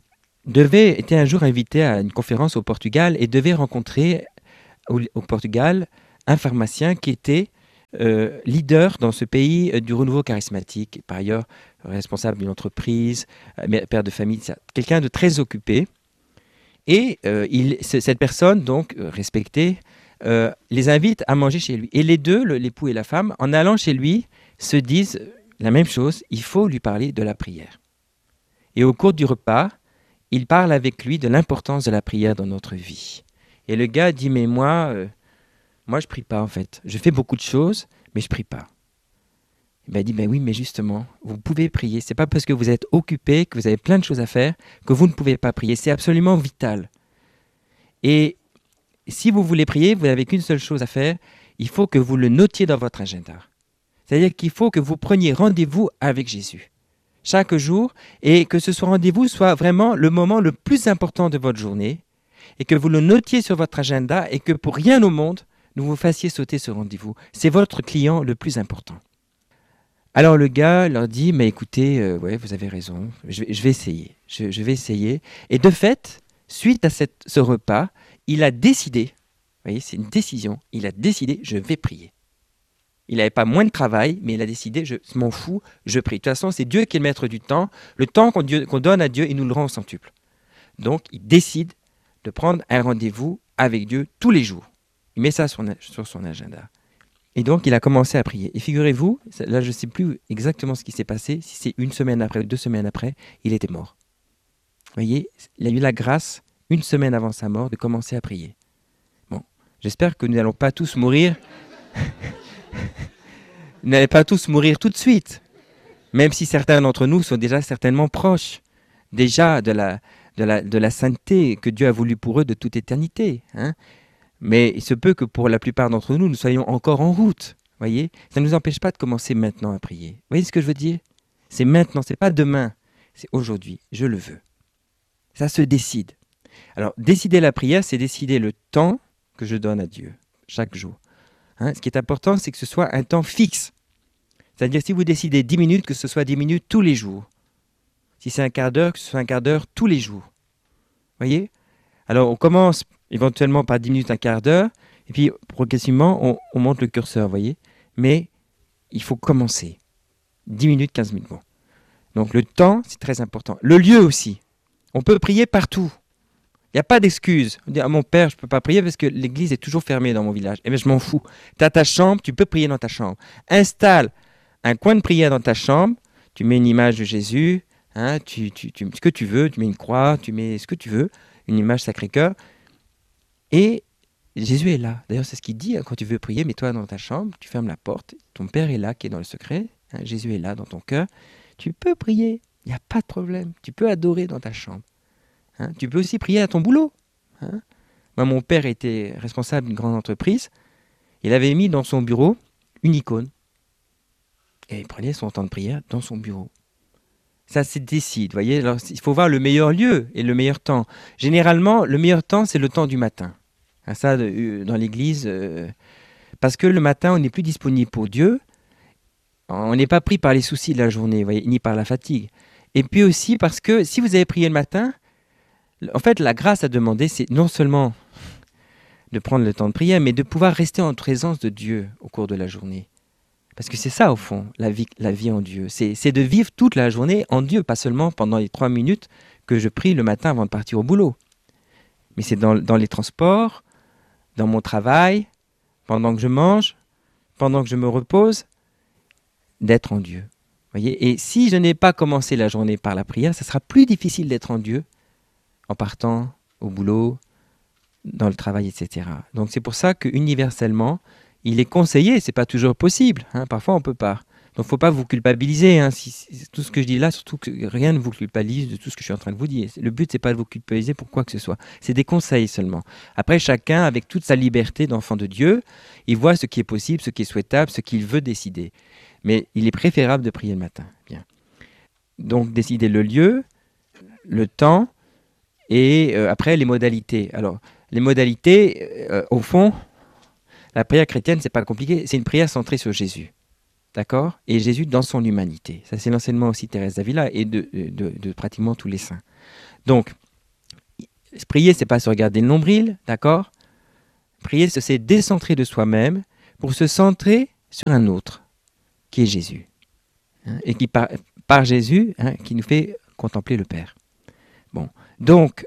était un jour invité à une conférence au Portugal et devait rencontrer au Portugal un pharmacien qui était leader dans ce pays du renouveau charismatique, par ailleurs responsable d'une entreprise, père de famille, quelqu'un de très occupé. Et cette personne, donc respectée, les invite à manger chez lui. Et les deux, l'époux et la femme, en allant chez lui, se disent la même chose, il faut lui parler de la prière. Et au cours du repas, il parle avec lui de l'importance de la prière dans notre vie. Et le gars dit, mais moi je prie pas en fait. Je fais beaucoup de choses, mais je prie pas. Il dit, ben oui, mais justement, vous pouvez prier. C'est pas parce que vous êtes occupé, que vous avez plein de choses à faire, que vous ne pouvez pas prier. C'est absolument vital. Et si vous voulez prier, vous n'avez qu'une seule chose à faire, il faut que vous le notiez dans votre agenda. C'est-à-dire qu'il faut que vous preniez rendez-vous avec Jésus chaque jour et que ce rendez-vous soit vraiment le moment le plus important de votre journée et que vous le notiez sur votre agenda et que pour rien au monde, ne vous fassiez sauter ce rendez-vous. C'est votre client le plus important. Alors le gars leur dit, mais écoutez, ouais, vous avez raison, je vais essayer. Je vais essayer. Et de fait, suite à ce repas, il a décidé, vous voyez, c'est une décision, il a décidé, je vais prier. Il n'avait pas moins de travail, mais il a décidé, je m'en fous, je prie. De toute façon, c'est Dieu qui est le maître du temps. Le temps qu'on donne à Dieu, il nous le rend au centuple. Donc, il décide de prendre un rendez-vous avec Dieu tous les jours. Il met ça sur son agenda. Et donc, il a commencé à prier. Et figurez-vous, là, je ne sais plus exactement ce qui s'est passé, si c'est 1 semaine après ou 2 semaines après, il était mort. Vous voyez, il a eu la grâce, 1 semaine avant sa mort, de commencer à prier. Bon, j'espère que nous n'allons pas tous mourir. Vous n'allez pas tous mourir tout de suite, même si certains d'entre nous sont déjà certainement proches, déjà de la sainteté que Dieu a voulu pour eux de toute éternité. Hein. Mais il se peut que pour la plupart d'entre nous, nous soyons encore en route. Voyez, ça ne nous empêche pas de commencer maintenant à prier. Vous voyez ce que je veux dire? C'est maintenant, c'est pas demain, c'est aujourd'hui. Je le veux. Ça se décide. Alors, décider la prière, c'est décider le temps que je donne à Dieu chaque jour. Hein, ce qui est important, c'est que ce soit un temps fixe. C'est-à-dire, si vous décidez 10 minutes, que ce soit 10 minutes tous les jours. Si c'est un quart d'heure, que ce soit un quart d'heure tous les jours. Voyez? Alors, on commence éventuellement par 10 minutes, un quart d'heure, et puis progressivement, on monte le curseur, voyez? Mais il faut commencer. 10 minutes, 15 minutes. Bon. Donc, le temps, c'est très important. Le lieu aussi. On peut prier partout. Il n'y a pas d'excuse. On dit, mon père, je ne peux pas prier parce que l'église est toujours fermée dans mon village. Eh bien, je m'en fous. Tu as ta chambre, tu peux prier dans ta chambre. Installe un coin de prière dans ta chambre. Tu mets une image de Jésus, hein, ce que tu veux, tu mets une croix, tu mets ce que tu veux, une image Sacré-Cœur. Et Jésus est là. D'ailleurs, c'est ce qu'il dit, hein, quand tu veux prier, mets-toi dans ta chambre, tu fermes la porte. Ton Père est là, qui est dans le secret. Hein, Jésus est là, dans ton cœur. Tu peux prier. Il n'y a pas de problème. Tu peux adorer dans ta chambre. Hein, tu peux aussi prier à ton boulot. Hein. Moi, mon père était responsable d'une grande entreprise. Il avait mis dans son bureau une icône. Et il prenait son temps de prière dans son bureau. Ça se décide, vous voyez. Alors, il faut voir le meilleur lieu et le meilleur temps. Généralement, le meilleur temps, c'est le temps du matin. Hein, ça, dans l'église, parce que le matin, on n'est plus disponible pour Dieu. On n'est pas pris par les soucis de la journée, vous voyez, ni par la fatigue. Et puis aussi parce que si vous avez prié le matin, en fait, la grâce à demander, c'est non seulement de prendre le temps de prière, mais de pouvoir rester en présence de Dieu au cours de la journée. Parce que c'est ça, au fond, la vie en Dieu. C'est de vivre toute la journée en Dieu, pas seulement pendant les 3 minutes que je prie le matin avant de partir au boulot. Mais c'est dans les transports, dans mon travail, pendant que je mange, pendant que je me repose, d'être en Dieu. Voyez. Et si je n'ai pas commencé la journée par la prière, ça sera plus difficile d'être en Dieu en partant au boulot, dans le travail, etc. Donc c'est pour ça qu'universellement, il est conseillé, c'est pas toujours possible, hein, parfois on peut pas. Donc faut pas vous culpabiliser, hein, tout ce que je dis là, surtout que rien ne vous culpabilise de tout ce que je suis en train de vous dire. Le but c'est pas de vous culpabiliser pour quoi que ce soit, c'est des conseils seulement. Après chacun, avec toute sa liberté d'enfant de Dieu, il voit ce qui est possible, ce qui est souhaitable, ce qu'il veut décider. Mais il est préférable de prier le matin. Bien. Donc décider le lieu, le temps, et après les modalités. Alors les modalités, au fond, la prière chrétienne, c'est pas compliqué, c'est une prière centrée sur Jésus. D'accord? Et Jésus dans son humanité. Ça, c'est l'enseignement aussi de Thérèse d'Avila et de pratiquement tous les saints. Donc, Prier, c'est pas se regarder le nombril, d'accord? Prier, c'est décentrer de soi-même pour se centrer sur un autre, qui est Jésus. Hein, et qui, par Jésus, hein, qui nous fait contempler le Père. Bon, donc,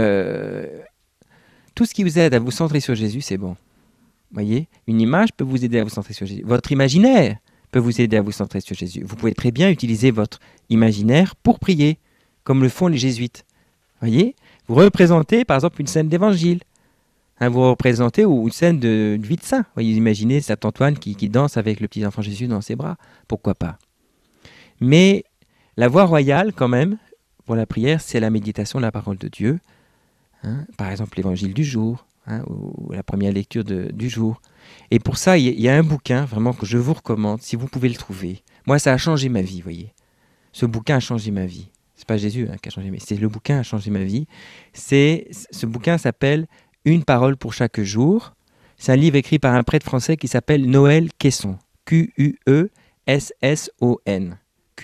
tout ce qui vous aide à vous centrer sur Jésus, c'est bon. Voyez, une image peut vous aider à vous centrer sur Jésus. Votre imaginaire peut vous aider à vous centrer sur Jésus. Vous pouvez très bien utiliser votre imaginaire pour prier, comme le font les jésuites. Voyez, vous représentez par exemple une scène d'évangile. Hein, vous représentez une scène de vie de saint. Voyez, imaginez saint Antoine qui danse avec le petit enfant Jésus dans ses bras. Pourquoi pas? Mais la voie royale, quand même, pour la prière, c'est la méditation de la parole de Dieu. Hein, par exemple, l'évangile du jour, hein, ou la première lecture du jour. Et pour ça, il y a un bouquin vraiment que je vous recommande, si vous pouvez le trouver. Moi, ça a changé ma vie, voyez. Ce bouquin a changé ma vie. C'est pas Jésus qui a changé ma vie, c'est le bouquin a changé ma vie. Ce bouquin s'appelle « Une parole pour chaque jour ». C'est un livre écrit par un prêtre français qui s'appelle Noël Quesson. Q-U-E-S-S-O-N.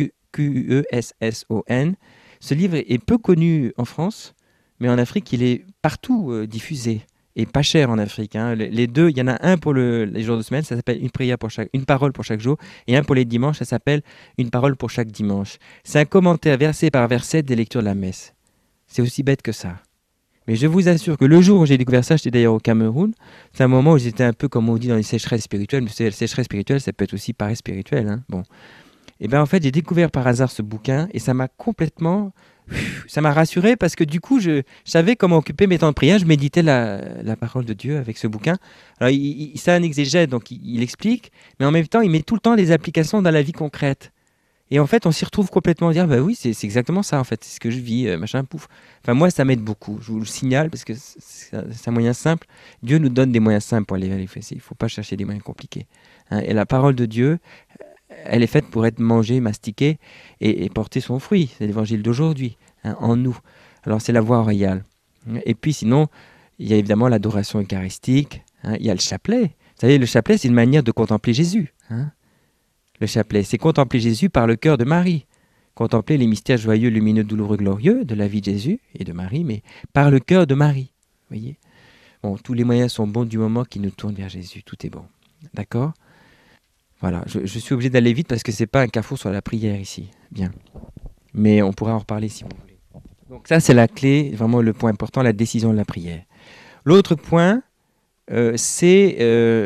Q-U-E-S-S-O-N. Ce livre est peu connu en France, mais en Afrique, il est partout diffusé. Et pas cher en Afrique. Hein. Les deux, il y en a un pour les jours de semaine, ça s'appelle une parole pour chaque jour, et un pour les dimanches, ça s'appelle une parole pour chaque dimanche. C'est un commentaire verset par verset des lectures de la messe. C'est aussi bête que ça. Mais je vous assure que le jour où j'ai découvert ça, j'étais d'ailleurs au Cameroun, c'est un moment où j'étais un peu, comme on dit, dans les sécheresses spirituelles. Mais la sécheresse spirituelle, ça peut être aussi pareil spirituel. Hein. Bon. Et bien en fait, j'ai découvert par hasard ce bouquin, et ça m'a complètement... Ça m'a rassuré parce que du coup, je savais comment occuper mes temps de prière. Je méditais la parole de Dieu avec ce bouquin. Alors, c'est un exégète, donc il explique, mais en même temps, il met tout le temps des applications dans la vie concrète. Et en fait, on s'y retrouve complètement à dire, bah oui, c'est exactement ça, en fait, c'est ce que je vis, machin, pouf. Enfin, moi, ça m'aide beaucoup. Je vous le signale parce que c'est un moyen simple. Dieu nous donne des moyens simples pour aller vers les Il ne faut pas chercher des moyens compliqués. Hein. Et la parole de Dieu, elle est faite pour être mangée, mastiquée et porter son fruit. C'est l'évangile d'aujourd'hui, hein, en nous. Alors c'est la voie royale. Et puis sinon, il y a évidemment l'adoration eucharistique, hein, il y a le chapelet. Vous savez, le chapelet, c'est une manière de contempler Jésus. Hein. Le chapelet, c'est contempler Jésus par le cœur de Marie. Contempler les mystères joyeux, lumineux, douloureux, glorieux de la vie de Jésus et de Marie, mais par le cœur de Marie. Voyez. Bon, tous les moyens sont bons du moment qu'ils nous tournent vers Jésus. Tout est bon. D'accord ? Voilà, je suis obligé d'aller vite parce que ce n'est pas un carrefour sur la prière ici. Bien. Mais on pourra en reparler si vous voulez. Donc ça, c'est la clé, vraiment le point important, la décision de la prière. L'autre point, c'est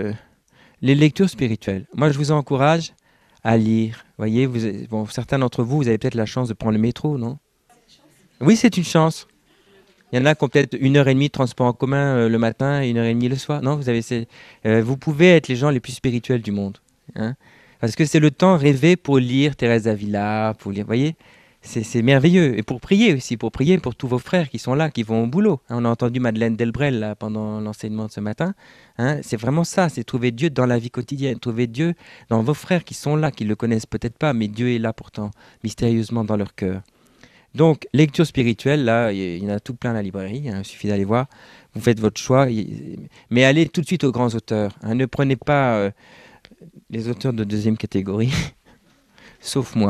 les lectures spirituelles. Moi, je vous encourage à lire. Vous voyez, certains d'entre vous, vous avez peut-être la chance de prendre le métro, non? Oui, c'est une chance. Il y en a qui ont peut-être 1h30 de transport en commun le matin et 1h30 le soir. Non, vous pouvez être les gens les plus spirituels du monde. Hein, parce que c'est le temps rêvé pour lire Thérèse d'Avila, pour lire, vous voyez, c'est merveilleux. Et pour prier aussi, pour prier pour tous vos frères qui sont là, qui vont au boulot. Hein, on a entendu Madeleine Delbrel là, pendant l'enseignement de ce matin. Hein, c'est vraiment ça, c'est trouver Dieu dans la vie quotidienne, trouver Dieu dans vos frères qui sont là, qui ne le connaissent peut-être pas, mais Dieu est là pourtant, mystérieusement dans leur cœur. Donc, lecture spirituelle, là, il y en a tout plein à la librairie, hein, il suffit d'aller voir. Vous faites votre choix, mais allez tout de suite aux grands auteurs. Hein, ne prenez pas... les auteurs de deuxième catégorie, sauf moi.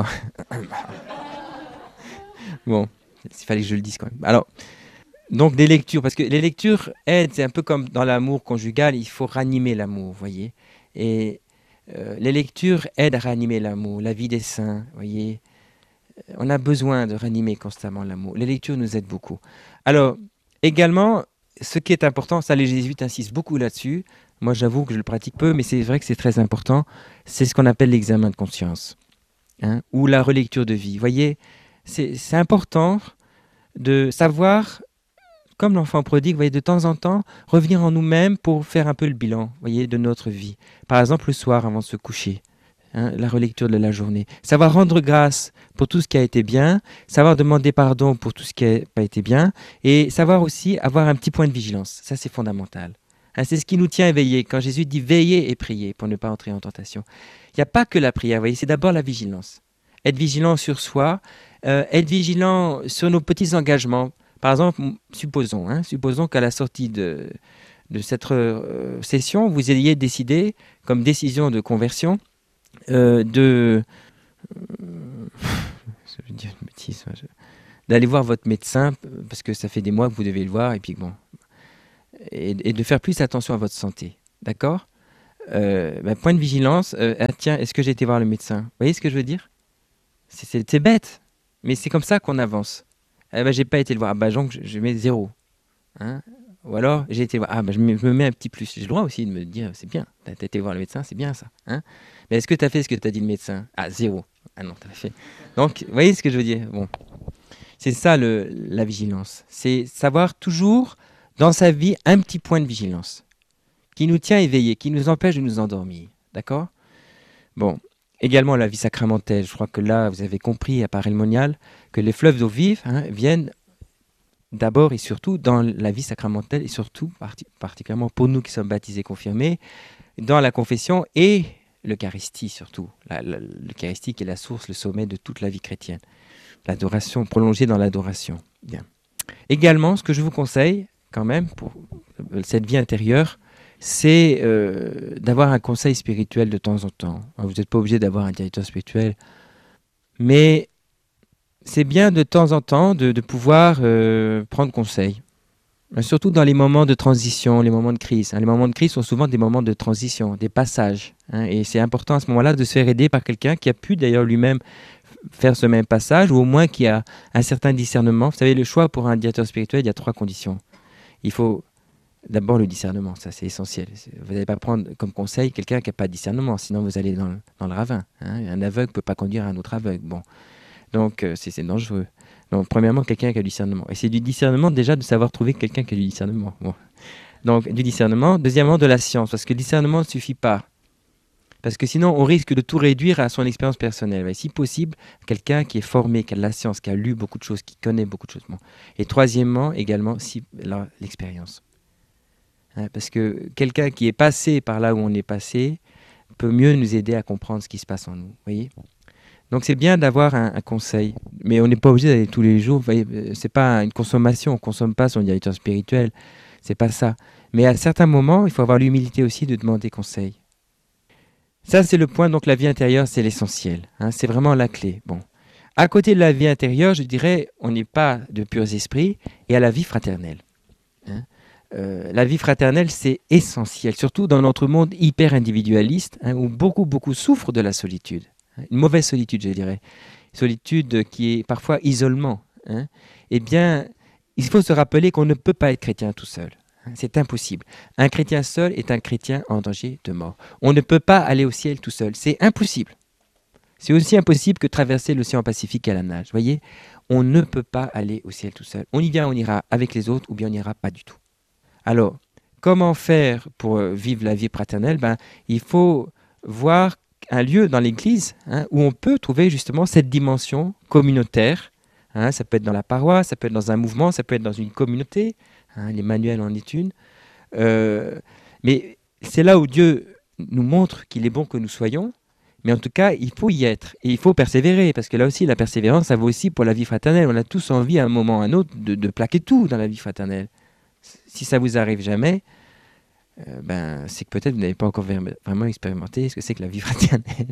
Bon, il fallait que je le dise quand même. Alors, donc des lectures, parce que les lectures aident, c'est un peu comme dans l'amour conjugal, il faut ranimer l'amour, vous voyez. Et les lectures aident à ranimer l'amour, la vie des saints, vous voyez. On a besoin de ranimer constamment l'amour. Les lectures nous aident beaucoup. Alors, également, ce qui est important, ça les jésuites insistent beaucoup là-dessus. Moi, j'avoue que je le pratique peu, mais c'est vrai que c'est très important. C'est ce qu'on appelle l'examen de conscience, hein, ou la relecture de vie. Vous voyez, c'est important de savoir, comme l'enfant prodigue, vous voyez, de temps en temps, revenir en nous-mêmes pour faire un peu le bilan, vous voyez, de notre vie. Par exemple, le soir, avant de se coucher, hein, la relecture de la journée. Savoir rendre grâce pour tout ce qui a été bien, savoir demander pardon pour tout ce qui n'a pas été bien, et savoir aussi avoir un petit point de vigilance. Ça, c'est fondamental. C'est ce qui nous tient éveillés. Quand Jésus dit « veillez et priez » pour ne pas entrer en tentation. Il n'y a pas que la prière, vous voyez, c'est d'abord la vigilance. Être vigilant sur soi, être vigilant sur nos petits engagements. Par exemple, supposons qu'à la sortie de cette session, vous ayez décidé, comme décision de conversion, je vais dire une bêtise, d'aller voir votre médecin, parce que ça fait des mois que vous devez le voir, et puis bon, et de faire plus attention à votre santé. D'accord? Point de vigilance, tiens, est-ce que j'ai été voir le médecin? Vous voyez ce que je veux dire? C'est bête, mais c'est comme ça qu'on avance. J'ai pas été le voir, donc je mets 0. Hein? Ou alors, j'ai été voir, je me mets un petit plus. J'ai le droit aussi de me dire, c'est bien, t'as été voir le médecin, c'est bien ça. Hein? Mais est-ce que tu as fait ce que t'as dit le médecin? 0. Ah non, t'as pas fait. Donc, vous voyez ce que je veux dire? Bon. C'est ça la vigilance. C'est savoir toujours, dans sa vie, un petit point de vigilance qui nous tient éveillés, qui nous empêche de nous endormir. D'accord? Bon. Également, la vie sacramentelle. Je crois que là, vous avez compris, à part le monial, que les fleuves d'eau vive viennent d'abord et surtout dans la vie sacramentelle et surtout, particulièrement pour nous qui sommes baptisés confirmés, dans la confession et l'Eucharistie surtout. L'Eucharistie qui est la source, le sommet de toute la vie chrétienne. L'adoration, prolongée dans l'adoration. Bien. Également, ce que je vous conseille, quand même, pour cette vie intérieure, c'est d'avoir un conseil spirituel de temps en temps. Vous n'êtes pas obligé d'avoir un directeur spirituel, mais c'est bien de temps en temps de pouvoir prendre conseil. Surtout dans les moments de transition, les moments de crise. Les moments de crise sont souvent des moments de transition, des passages. Et c'est important à ce moment-là de se faire aider par quelqu'un qui a pu d'ailleurs lui-même faire ce même passage, ou au moins qui a un certain discernement. Vous savez, le choix pour un directeur spirituel, il y a 3 conditions. Il faut d'abord le discernement, ça c'est essentiel. Vous n'allez pas prendre comme conseil quelqu'un qui n'a pas de discernement, sinon vous allez dans le ravin. Un aveugle ne peut pas conduire un autre aveugle. Bon. Donc c'est dangereux. Donc premièrement, quelqu'un qui a du discernement. Et c'est du discernement déjà de savoir trouver quelqu'un qui a du discernement. Bon. Donc du discernement. Deuxièmement, de la science, parce que le discernement ne suffit pas. Parce que sinon, on risque de tout réduire à son expérience personnelle. Et si possible, quelqu'un qui est formé, qui a de la science, qui a lu beaucoup de choses, qui connaît beaucoup de choses. Bon. Et troisièmement, également, l'expérience. Parce que quelqu'un qui est passé par là où on est passé peut mieux nous aider à comprendre ce qui se passe en nous. Voyez ? Donc c'est bien d'avoir un conseil, mais on n'est pas obligé d'aller tous les jours. C'est pas une consommation, on consomme pas son directeur spirituel, c'est pas ça. Mais à certains moments, il faut avoir l'humilité aussi de demander conseil. Ça c'est le point. Donc la vie intérieure, c'est l'essentiel. C'est vraiment la clé. Bon, à côté de la vie intérieure, je dirais, on n'est pas de purs esprits, et à la vie fraternelle. La vie fraternelle, c'est essentiel, surtout dans notre monde hyper individualiste, où beaucoup souffrent de la solitude. Une mauvaise solitude, je dirais. Solitude qui est parfois isolement. Eh bien, il faut se rappeler qu'on ne peut pas être chrétien tout seul. C'est impossible. Un chrétien seul est un chrétien en danger de mort. On ne peut pas aller au ciel tout seul. C'est impossible. C'est aussi impossible que traverser l'océan Pacifique à la nage. Voyez, on ne peut pas aller au ciel tout seul. On y vient, on ira avec les autres, ou bien on n'ira pas du tout. Alors, comment faire pour vivre la vie fraternelle? Il faut voir un lieu dans l'Église où on peut trouver justement cette dimension communautaire. Ça peut être dans la paroisse, ça peut être dans un mouvement, ça peut être dans une communauté. L'Emmanuel en est une. Mais c'est là où Dieu nous montre qu'il est bon que nous soyons. Mais en tout cas, il faut y être. Et il faut persévérer. Parce que là aussi, la persévérance, ça vaut aussi pour la vie fraternelle. On a tous envie à un moment ou à un autre de plaquer tout dans la vie fraternelle. Si ça vous arrive jamais, c'est que peut-être vous n'avez pas encore vraiment expérimenté ce que c'est que la vie fraternelle.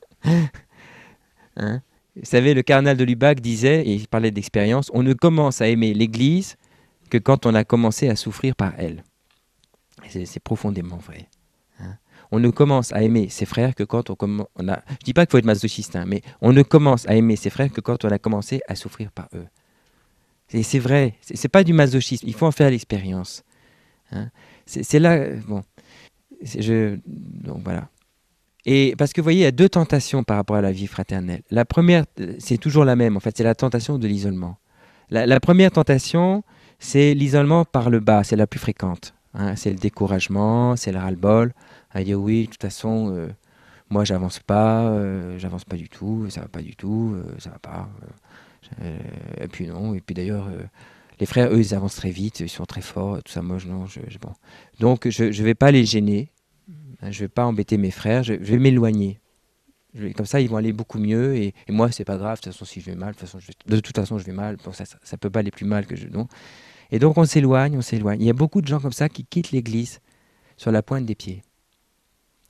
Vous savez, le cardinal de Lubac disait, et il parlait d'expérience, on ne commence à aimer l'Église que quand on a commencé à souffrir par elle. C'est profondément vrai. On ne commence à aimer ses frères que quand on a... Je ne dis pas qu'il faut être masochiste, mais on ne commence à aimer ses frères que quand on a commencé à souffrir par eux. C'est vrai, c'est pas du masochisme, il faut en faire l'expérience. C'est là, bon, donc voilà. Et parce que vous voyez, il y a 2 tentations par rapport à la vie fraternelle. La première, c'est toujours la même, en fait, c'est la tentation de l'isolement. La première tentation, c'est l'isolement par le bas, c'est la plus fréquente. C'est le découragement, c'est le ras-le-bol. À dire oui, de toute façon, moi j'avance pas du tout, ça va pas du tout, ça va pas. Et puis non, et puis d'ailleurs, les frères, eux, ils avancent très vite, ils sont très forts, tout ça, moi, non, bon. Donc, je ne vais pas les gêner, je ne vais pas embêter mes frères, je vais m'éloigner. Comme ça, ils vont aller beaucoup mieux, et moi, c'est pas grave, de toute façon, si je vais mal, de toute façon, je vais mal, bon, ça peut pas aller plus mal que je... Non. Et donc, on s'éloigne. Il y a beaucoup de gens comme ça qui quittent l'église sur la pointe des pieds.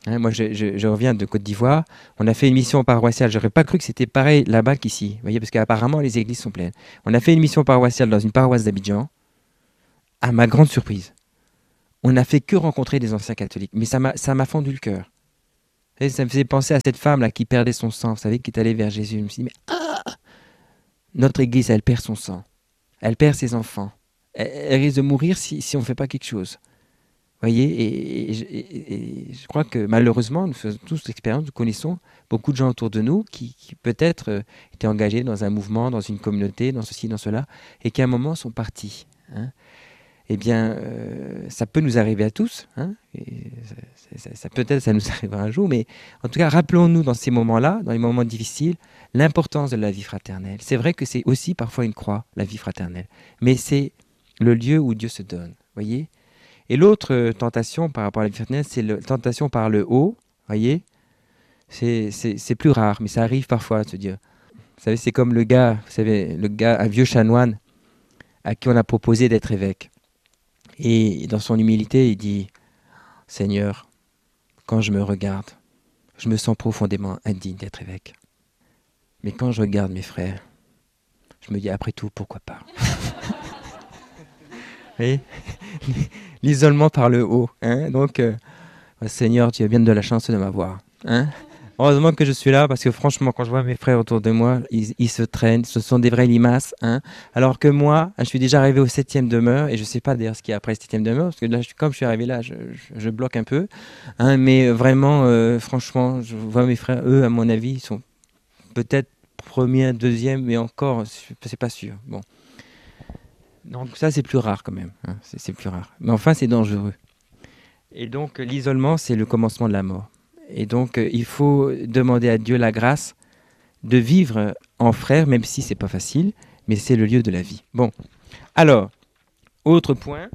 Hein, moi, je reviens de Côte d'Ivoire. On a fait une mission paroissiale. J'aurais pas cru que c'était pareil là-bas qu'ici. Vous voyez, parce qu'apparemment, les églises sont pleines. On a fait une mission paroissiale dans une paroisse d'Abidjan. À ma grande surprise, on n'a fait que rencontrer des anciens catholiques. Mais ça m'a fendu le cœur. Et ça me faisait penser à cette femme-là qui perdait son sang, vous savez, qui est allée vers Jésus. Je me suis dit, mais notre église, elle perd son sang. Elle perd ses enfants. Elle risque de mourir si on ne fait pas quelque chose. Vous voyez, et je crois que malheureusement, nous faisons tous l'expérience, nous connaissons beaucoup de gens autour de nous qui peut-être étaient engagés dans un mouvement, dans une communauté, dans ceci, dans cela, et qui à un moment sont partis. Hein. Eh bien, ça peut nous arriver à tous. Hein, et peut-être ça nous arrivera un jour, mais en tout cas, rappelons-nous dans ces moments-là, dans les moments difficiles, l'importance de la vie fraternelle. C'est vrai que c'est aussi parfois une croix, la vie fraternelle, mais c'est le lieu où Dieu se donne. Voyez. Et l'autre tentation par rapport à la vie fraternelle, c'est la tentation par le haut. Voyez. C'est plus rare, mais ça arrive parfois de se dire. Vous savez, c'est comme le gars, un vieux chanoine à qui on a proposé d'être évêque. Et dans son humilité, il dit « Seigneur, quand je me regarde, je me sens profondément indigne d'être évêque. Mais quand je regarde mes frères, je me dis après tout, pourquoi pas ?» Vous voyez, l'isolement par le haut. Hein. Donc, Seigneur, tu as bien de la chance de m'avoir. Hein. Heureusement que je suis là, parce que franchement, quand je vois mes frères autour de moi, ils se traînent, ce sont des vraies limaces. Hein. Alors que moi, je suis déjà arrivé au 7e demeure, et je ne sais pas d'ailleurs ce qu'il y a après le 7e demeure, parce que là, comme je suis arrivé là, je bloque un peu. Hein, mais vraiment, franchement, je vois mes frères, eux, à mon avis, ils sont peut-être premier, deuxième, mais encore, c'est pas sûr. Bon. Donc ça, c'est plus rare quand même. Hein, c'est plus rare. Mais enfin, c'est dangereux. Et donc, l'isolement, c'est le commencement de la mort. Et donc, il faut demander à Dieu la grâce de vivre en frère, même si c'est pas facile, mais c'est le lieu de la vie. Bon, alors, autre point,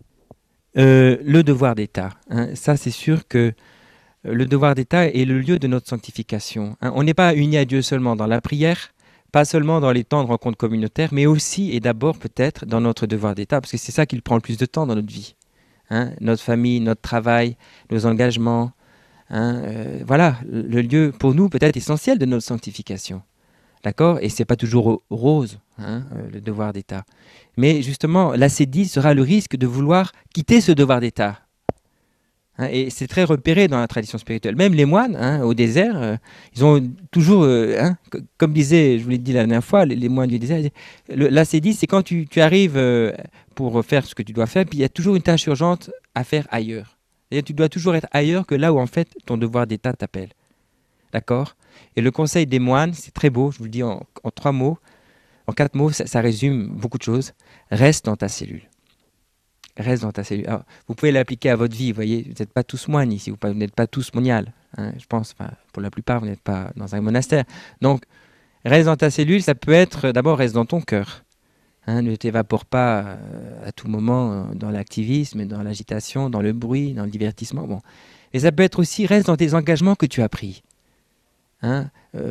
le devoir d'État. Hein. Ça, c'est sûr que le devoir d'État est le lieu de notre sanctification. Hein. On n'est pas unis à Dieu seulement dans la prière, pas seulement dans les temps de rencontres communautaires, mais aussi et d'abord peut-être dans notre devoir d'État, parce que c'est ça qui prend le plus de temps dans notre vie. Hein. Notre famille, notre travail, nos engagements. Hein, voilà, le lieu pour nous peut-être essentiel de notre sanctification. D'accord. Et ce n'est pas toujours rose, hein, le devoir d'État. Mais justement, l'ascédie sera le risque de vouloir quitter ce devoir d'État. Hein, et c'est très repéré dans la tradition spirituelle. Même les moines, hein, au désert, ils ont toujours, hein, comme disait, je vous l'ai dit la dernière fois, les moines du désert, l'ascédie, c'est quand tu arrives pour faire ce que tu dois faire, puis il y a toujours une tâche urgente à faire ailleurs. Et tu dois toujours être ailleurs que là où en fait ton devoir d'État t'appelle. D'accord. Et le conseil des moines, c'est très beau, je vous le dis en 3 mots, en 4 mots, ça résume beaucoup de choses. Reste dans ta cellule. Reste dans ta cellule. Alors, vous pouvez l'appliquer à votre vie, vous voyez, vous n'êtes pas tous moines ici, vous n'êtes pas tous moniales. Hein, je pense, pour la plupart, vous n'êtes pas dans un monastère. Donc, reste dans ta cellule, ça peut être, d'abord, reste dans ton cœur. Hein, ne t'évapore pas à tout moment dans l'activisme, dans l'agitation, dans le bruit, dans le divertissement. Bon. Et ça peut être aussi, reste dans tes engagements que tu as pris. Hein,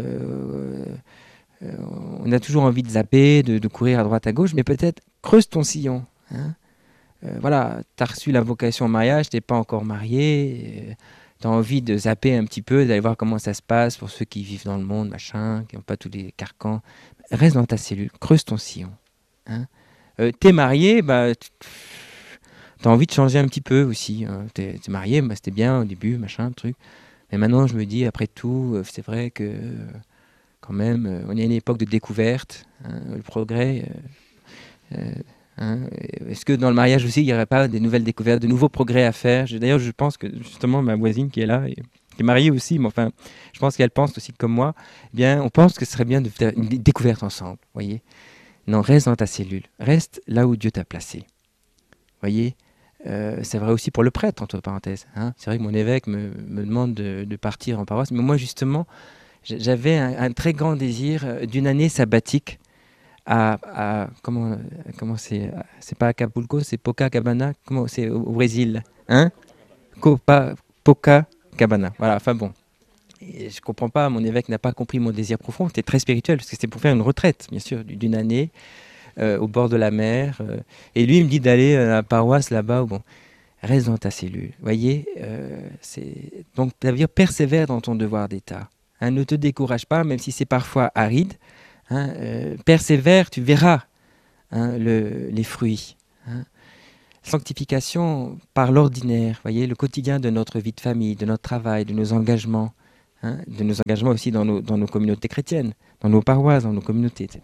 on a toujours envie de zapper, de courir à droite à gauche, mais peut-être creuse ton sillon. Hein. Voilà, tu as reçu la vocation au mariage, tu n'es pas encore marié, tu as envie de zapper un petit peu, d'aller voir comment ça se passe pour ceux qui vivent dans le monde, machin, qui n'ont pas tous les carcans. Reste dans ta cellule, creuse ton sillon. Hein. T'es marié, bah, t'as envie de changer un petit peu aussi. Hein. T'es marié, bah, c'était bien au début, machin, truc. Mais maintenant, je me dis, après tout, c'est vrai que quand même, on est à une époque de découverte, hein, le progrès. Hein, est-ce que dans le mariage aussi, il n'y aurait pas des nouvelles découvertes, de nouveaux progrès à faire? D'ailleurs, je pense que justement, ma voisine qui est là, qui est mariée aussi, mais enfin, je pense qu'elle pense aussi comme moi, eh bien, on pense que ce serait bien de faire une découverte ensemble, voyez. Non, reste dans ta cellule. Reste là où Dieu t'a placé. Voyez, c'est vrai aussi pour le prêtre, entre parenthèses. Hein. C'est vrai que mon évêque me demande de partir en paroisse. Mais moi, justement, j'avais un très grand désir d'une année sabbatique comment c'est pas Acapulco, c'est Copacabana. Comment c'est au Brésil, hein? Copacabana. Voilà, enfin bon. Et je ne comprends pas, mon évêque n'a pas compris mon désir profond. C'était très spirituel, parce que c'était pour faire une retraite, bien sûr, d'une année, au bord de la mer. Et lui, il me dit d'aller à la paroisse là-bas. Bon. reste dans ta cellule. Voyez, donc ça veut dire persévère dans ton devoir d'état. Hein, ne te décourage pas, même si c'est parfois aride. Hein, persévère, tu verras les fruits. Hein. Sanctification par l'ordinaire, voyez, le quotidien de notre vie de famille, de notre travail, de nos engagements, de nos engagements aussi dans nos communautés chrétiennes, dans nos paroisses, dans nos communautés, etc.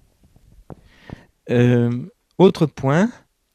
Autre point,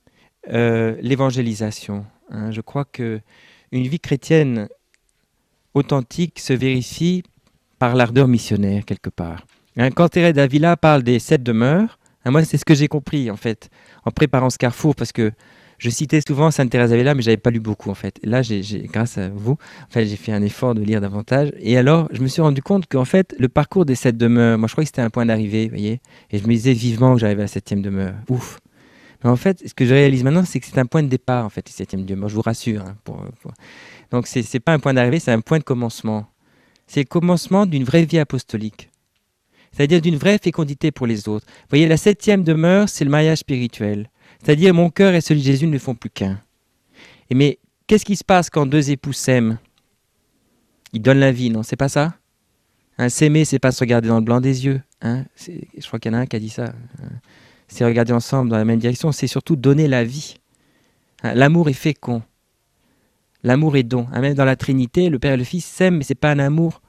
l'évangélisation. Hein, je crois qu'une vie chrétienne authentique se vérifie par l'ardeur missionnaire, quelque part. Hein, quand Thérèse d'Avila parle des 7 demeures, hein, moi c'est ce que j'ai compris en fait, en préparant ce carrefour, parce que je citais souvent Sainte Thérèse d'Avila, mais je n'avais pas lu beaucoup en fait. Et là, grâce à vous, en fait, j'ai fait un effort de lire davantage. Et alors, je me suis rendu compte qu'en fait, le parcours des 7 demeures, moi je crois que c'était un point d'arrivée, vous voyez. Et je me disais vivement que j'arrivais à la 7e demeure. Ouf. Mais en fait, ce que je réalise maintenant, c'est que c'est un point de départ, en fait, les 7e demeure. Je vous rassure. Hein, Donc, ce n'est pas un point d'arrivée, c'est un point de commencement. C'est le commencement d'une vraie vie apostolique. C'est-à-dire d'une vraie fécondité pour les autres. Vous voyez, la 7e demeure, c'est le mariage spirituel. C'est-à-dire, mon cœur et celui de Jésus ne font plus qu'un. Mais qu'est-ce qui se passe quand 2 époux s'aiment? Ils donnent la vie, non? C'est pas ça? Hein, s'aimer, c'est pas se regarder dans le blanc des yeux. Hein, je crois qu'il y en a un qui a dit ça. C'est regarder ensemble dans la même direction. C'est surtout donner la vie. Hein, l'amour est fécond. L'amour est don. Hein, même dans la Trinité, le Père et le Fils s'aiment, mais c'est pas un amour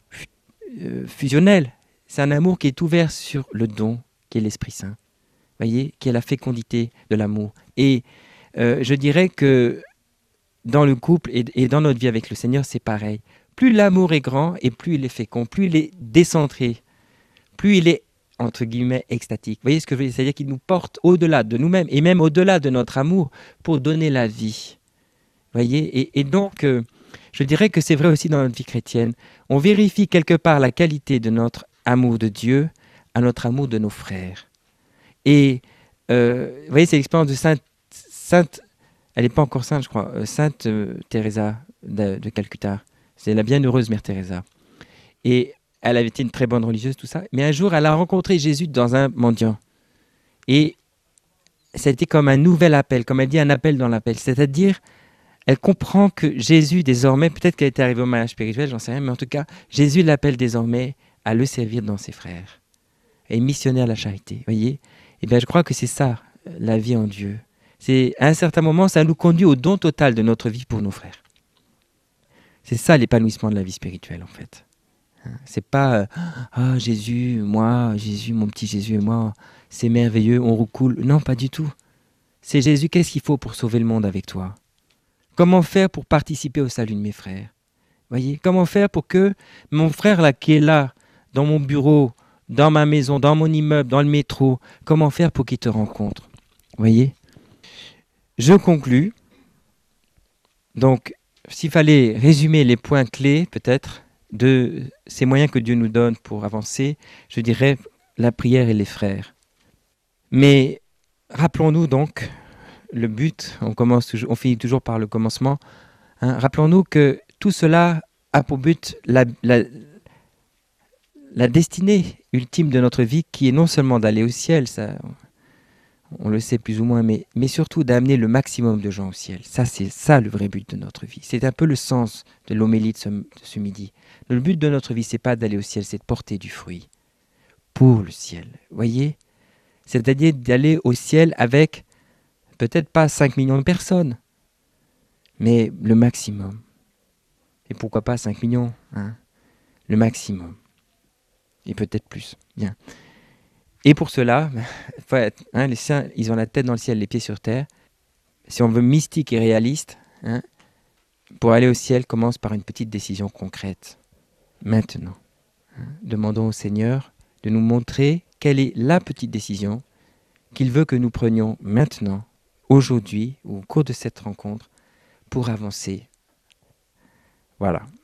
fusionnel. C'est un amour qui est ouvert sur le don, qui est l'Esprit Saint. Voyez, qui est la fécondité de l'amour. Et je dirais que dans le couple et dans notre vie avec le Seigneur, c'est pareil. Plus l'amour est grand et plus il est fécond, plus il est décentré, plus il est, entre guillemets, extatique. Vous voyez ce que je veux dire? C'est-à-dire qu'il nous porte au-delà de nous-mêmes et même au-delà de notre amour pour donner la vie. Voyez, et donc, je dirais que c'est vrai aussi dans notre vie chrétienne. On vérifie quelque part la qualité de notre amour de Dieu à notre amour de nos frères. Et vous voyez, c'est l'expérience de Sainte, elle n'est pas encore sainte, je crois, Sainte Teresa de Calcutta. C'est la bienheureuse Mère Teresa. Et elle avait été une très bonne religieuse, tout ça. Mais un jour, elle a rencontré Jésus dans un mendiant. Et ça a été comme un nouvel appel, comme elle dit, un appel dans l'appel. C'est-à-dire, elle comprend que Jésus, désormais, peut-être qu'elle était arrivée au mariage spirituel, j'en sais rien, mais en tout cas, Jésus l'appelle désormais à le servir dans ses frères. Et missionner à la charité, voyez. Eh bien, je crois que c'est ça, la vie en Dieu. C'est, à un certain moment, ça nous conduit au don total de notre vie pour nos frères. C'est ça l'épanouissement de la vie spirituelle, en fait. C'est pas ah Jésus, moi, Jésus, mon petit Jésus et moi, c'est merveilleux, on roucoule. Non, pas du tout. C'est Jésus, qu'est-ce qu'il faut pour sauver le monde avec toi? Comment faire pour participer au salut de mes frères? Voyez, comment faire pour que mon frère là qui est là, dans mon bureau, dans ma maison, dans mon immeuble, dans le métro, comment faire pour qu'il te rencontre? Voyez? Je conclus. Donc, s'il fallait résumer les points clés, peut-être, de ces moyens que Dieu nous donne pour avancer, je dirais la prière et les frères. Mais rappelons-nous donc le but, on finit toujours par le commencement, hein, rappelons-nous que tout cela a pour but la destinée ultime de notre vie qui est non seulement d'aller au ciel, ça, on le sait plus ou moins, mais surtout d'amener le maximum de gens au ciel. Ça, c'est ça le vrai but de notre vie. C'est un peu le sens de l'homélie de ce midi. Le but de notre vie, c'est pas d'aller au ciel, c'est de porter du fruit pour le ciel. Voyez? C'est-à-dire d'aller au ciel avec peut-être pas 5 millions de personnes, mais le maximum. Et pourquoi pas 5 millions, hein? Le maximum. Et peut-être plus. Bien. Et pour cela, les saints, ils ont la tête dans le ciel, les pieds sur terre. Si on veut mystique et réaliste, hein, pour aller au ciel, commence par une petite décision concrète. Maintenant. Hein, demandons au Seigneur de nous montrer quelle est la petite décision qu'il veut que nous prenions maintenant, aujourd'hui, ou au cours de cette rencontre, pour avancer. Voilà.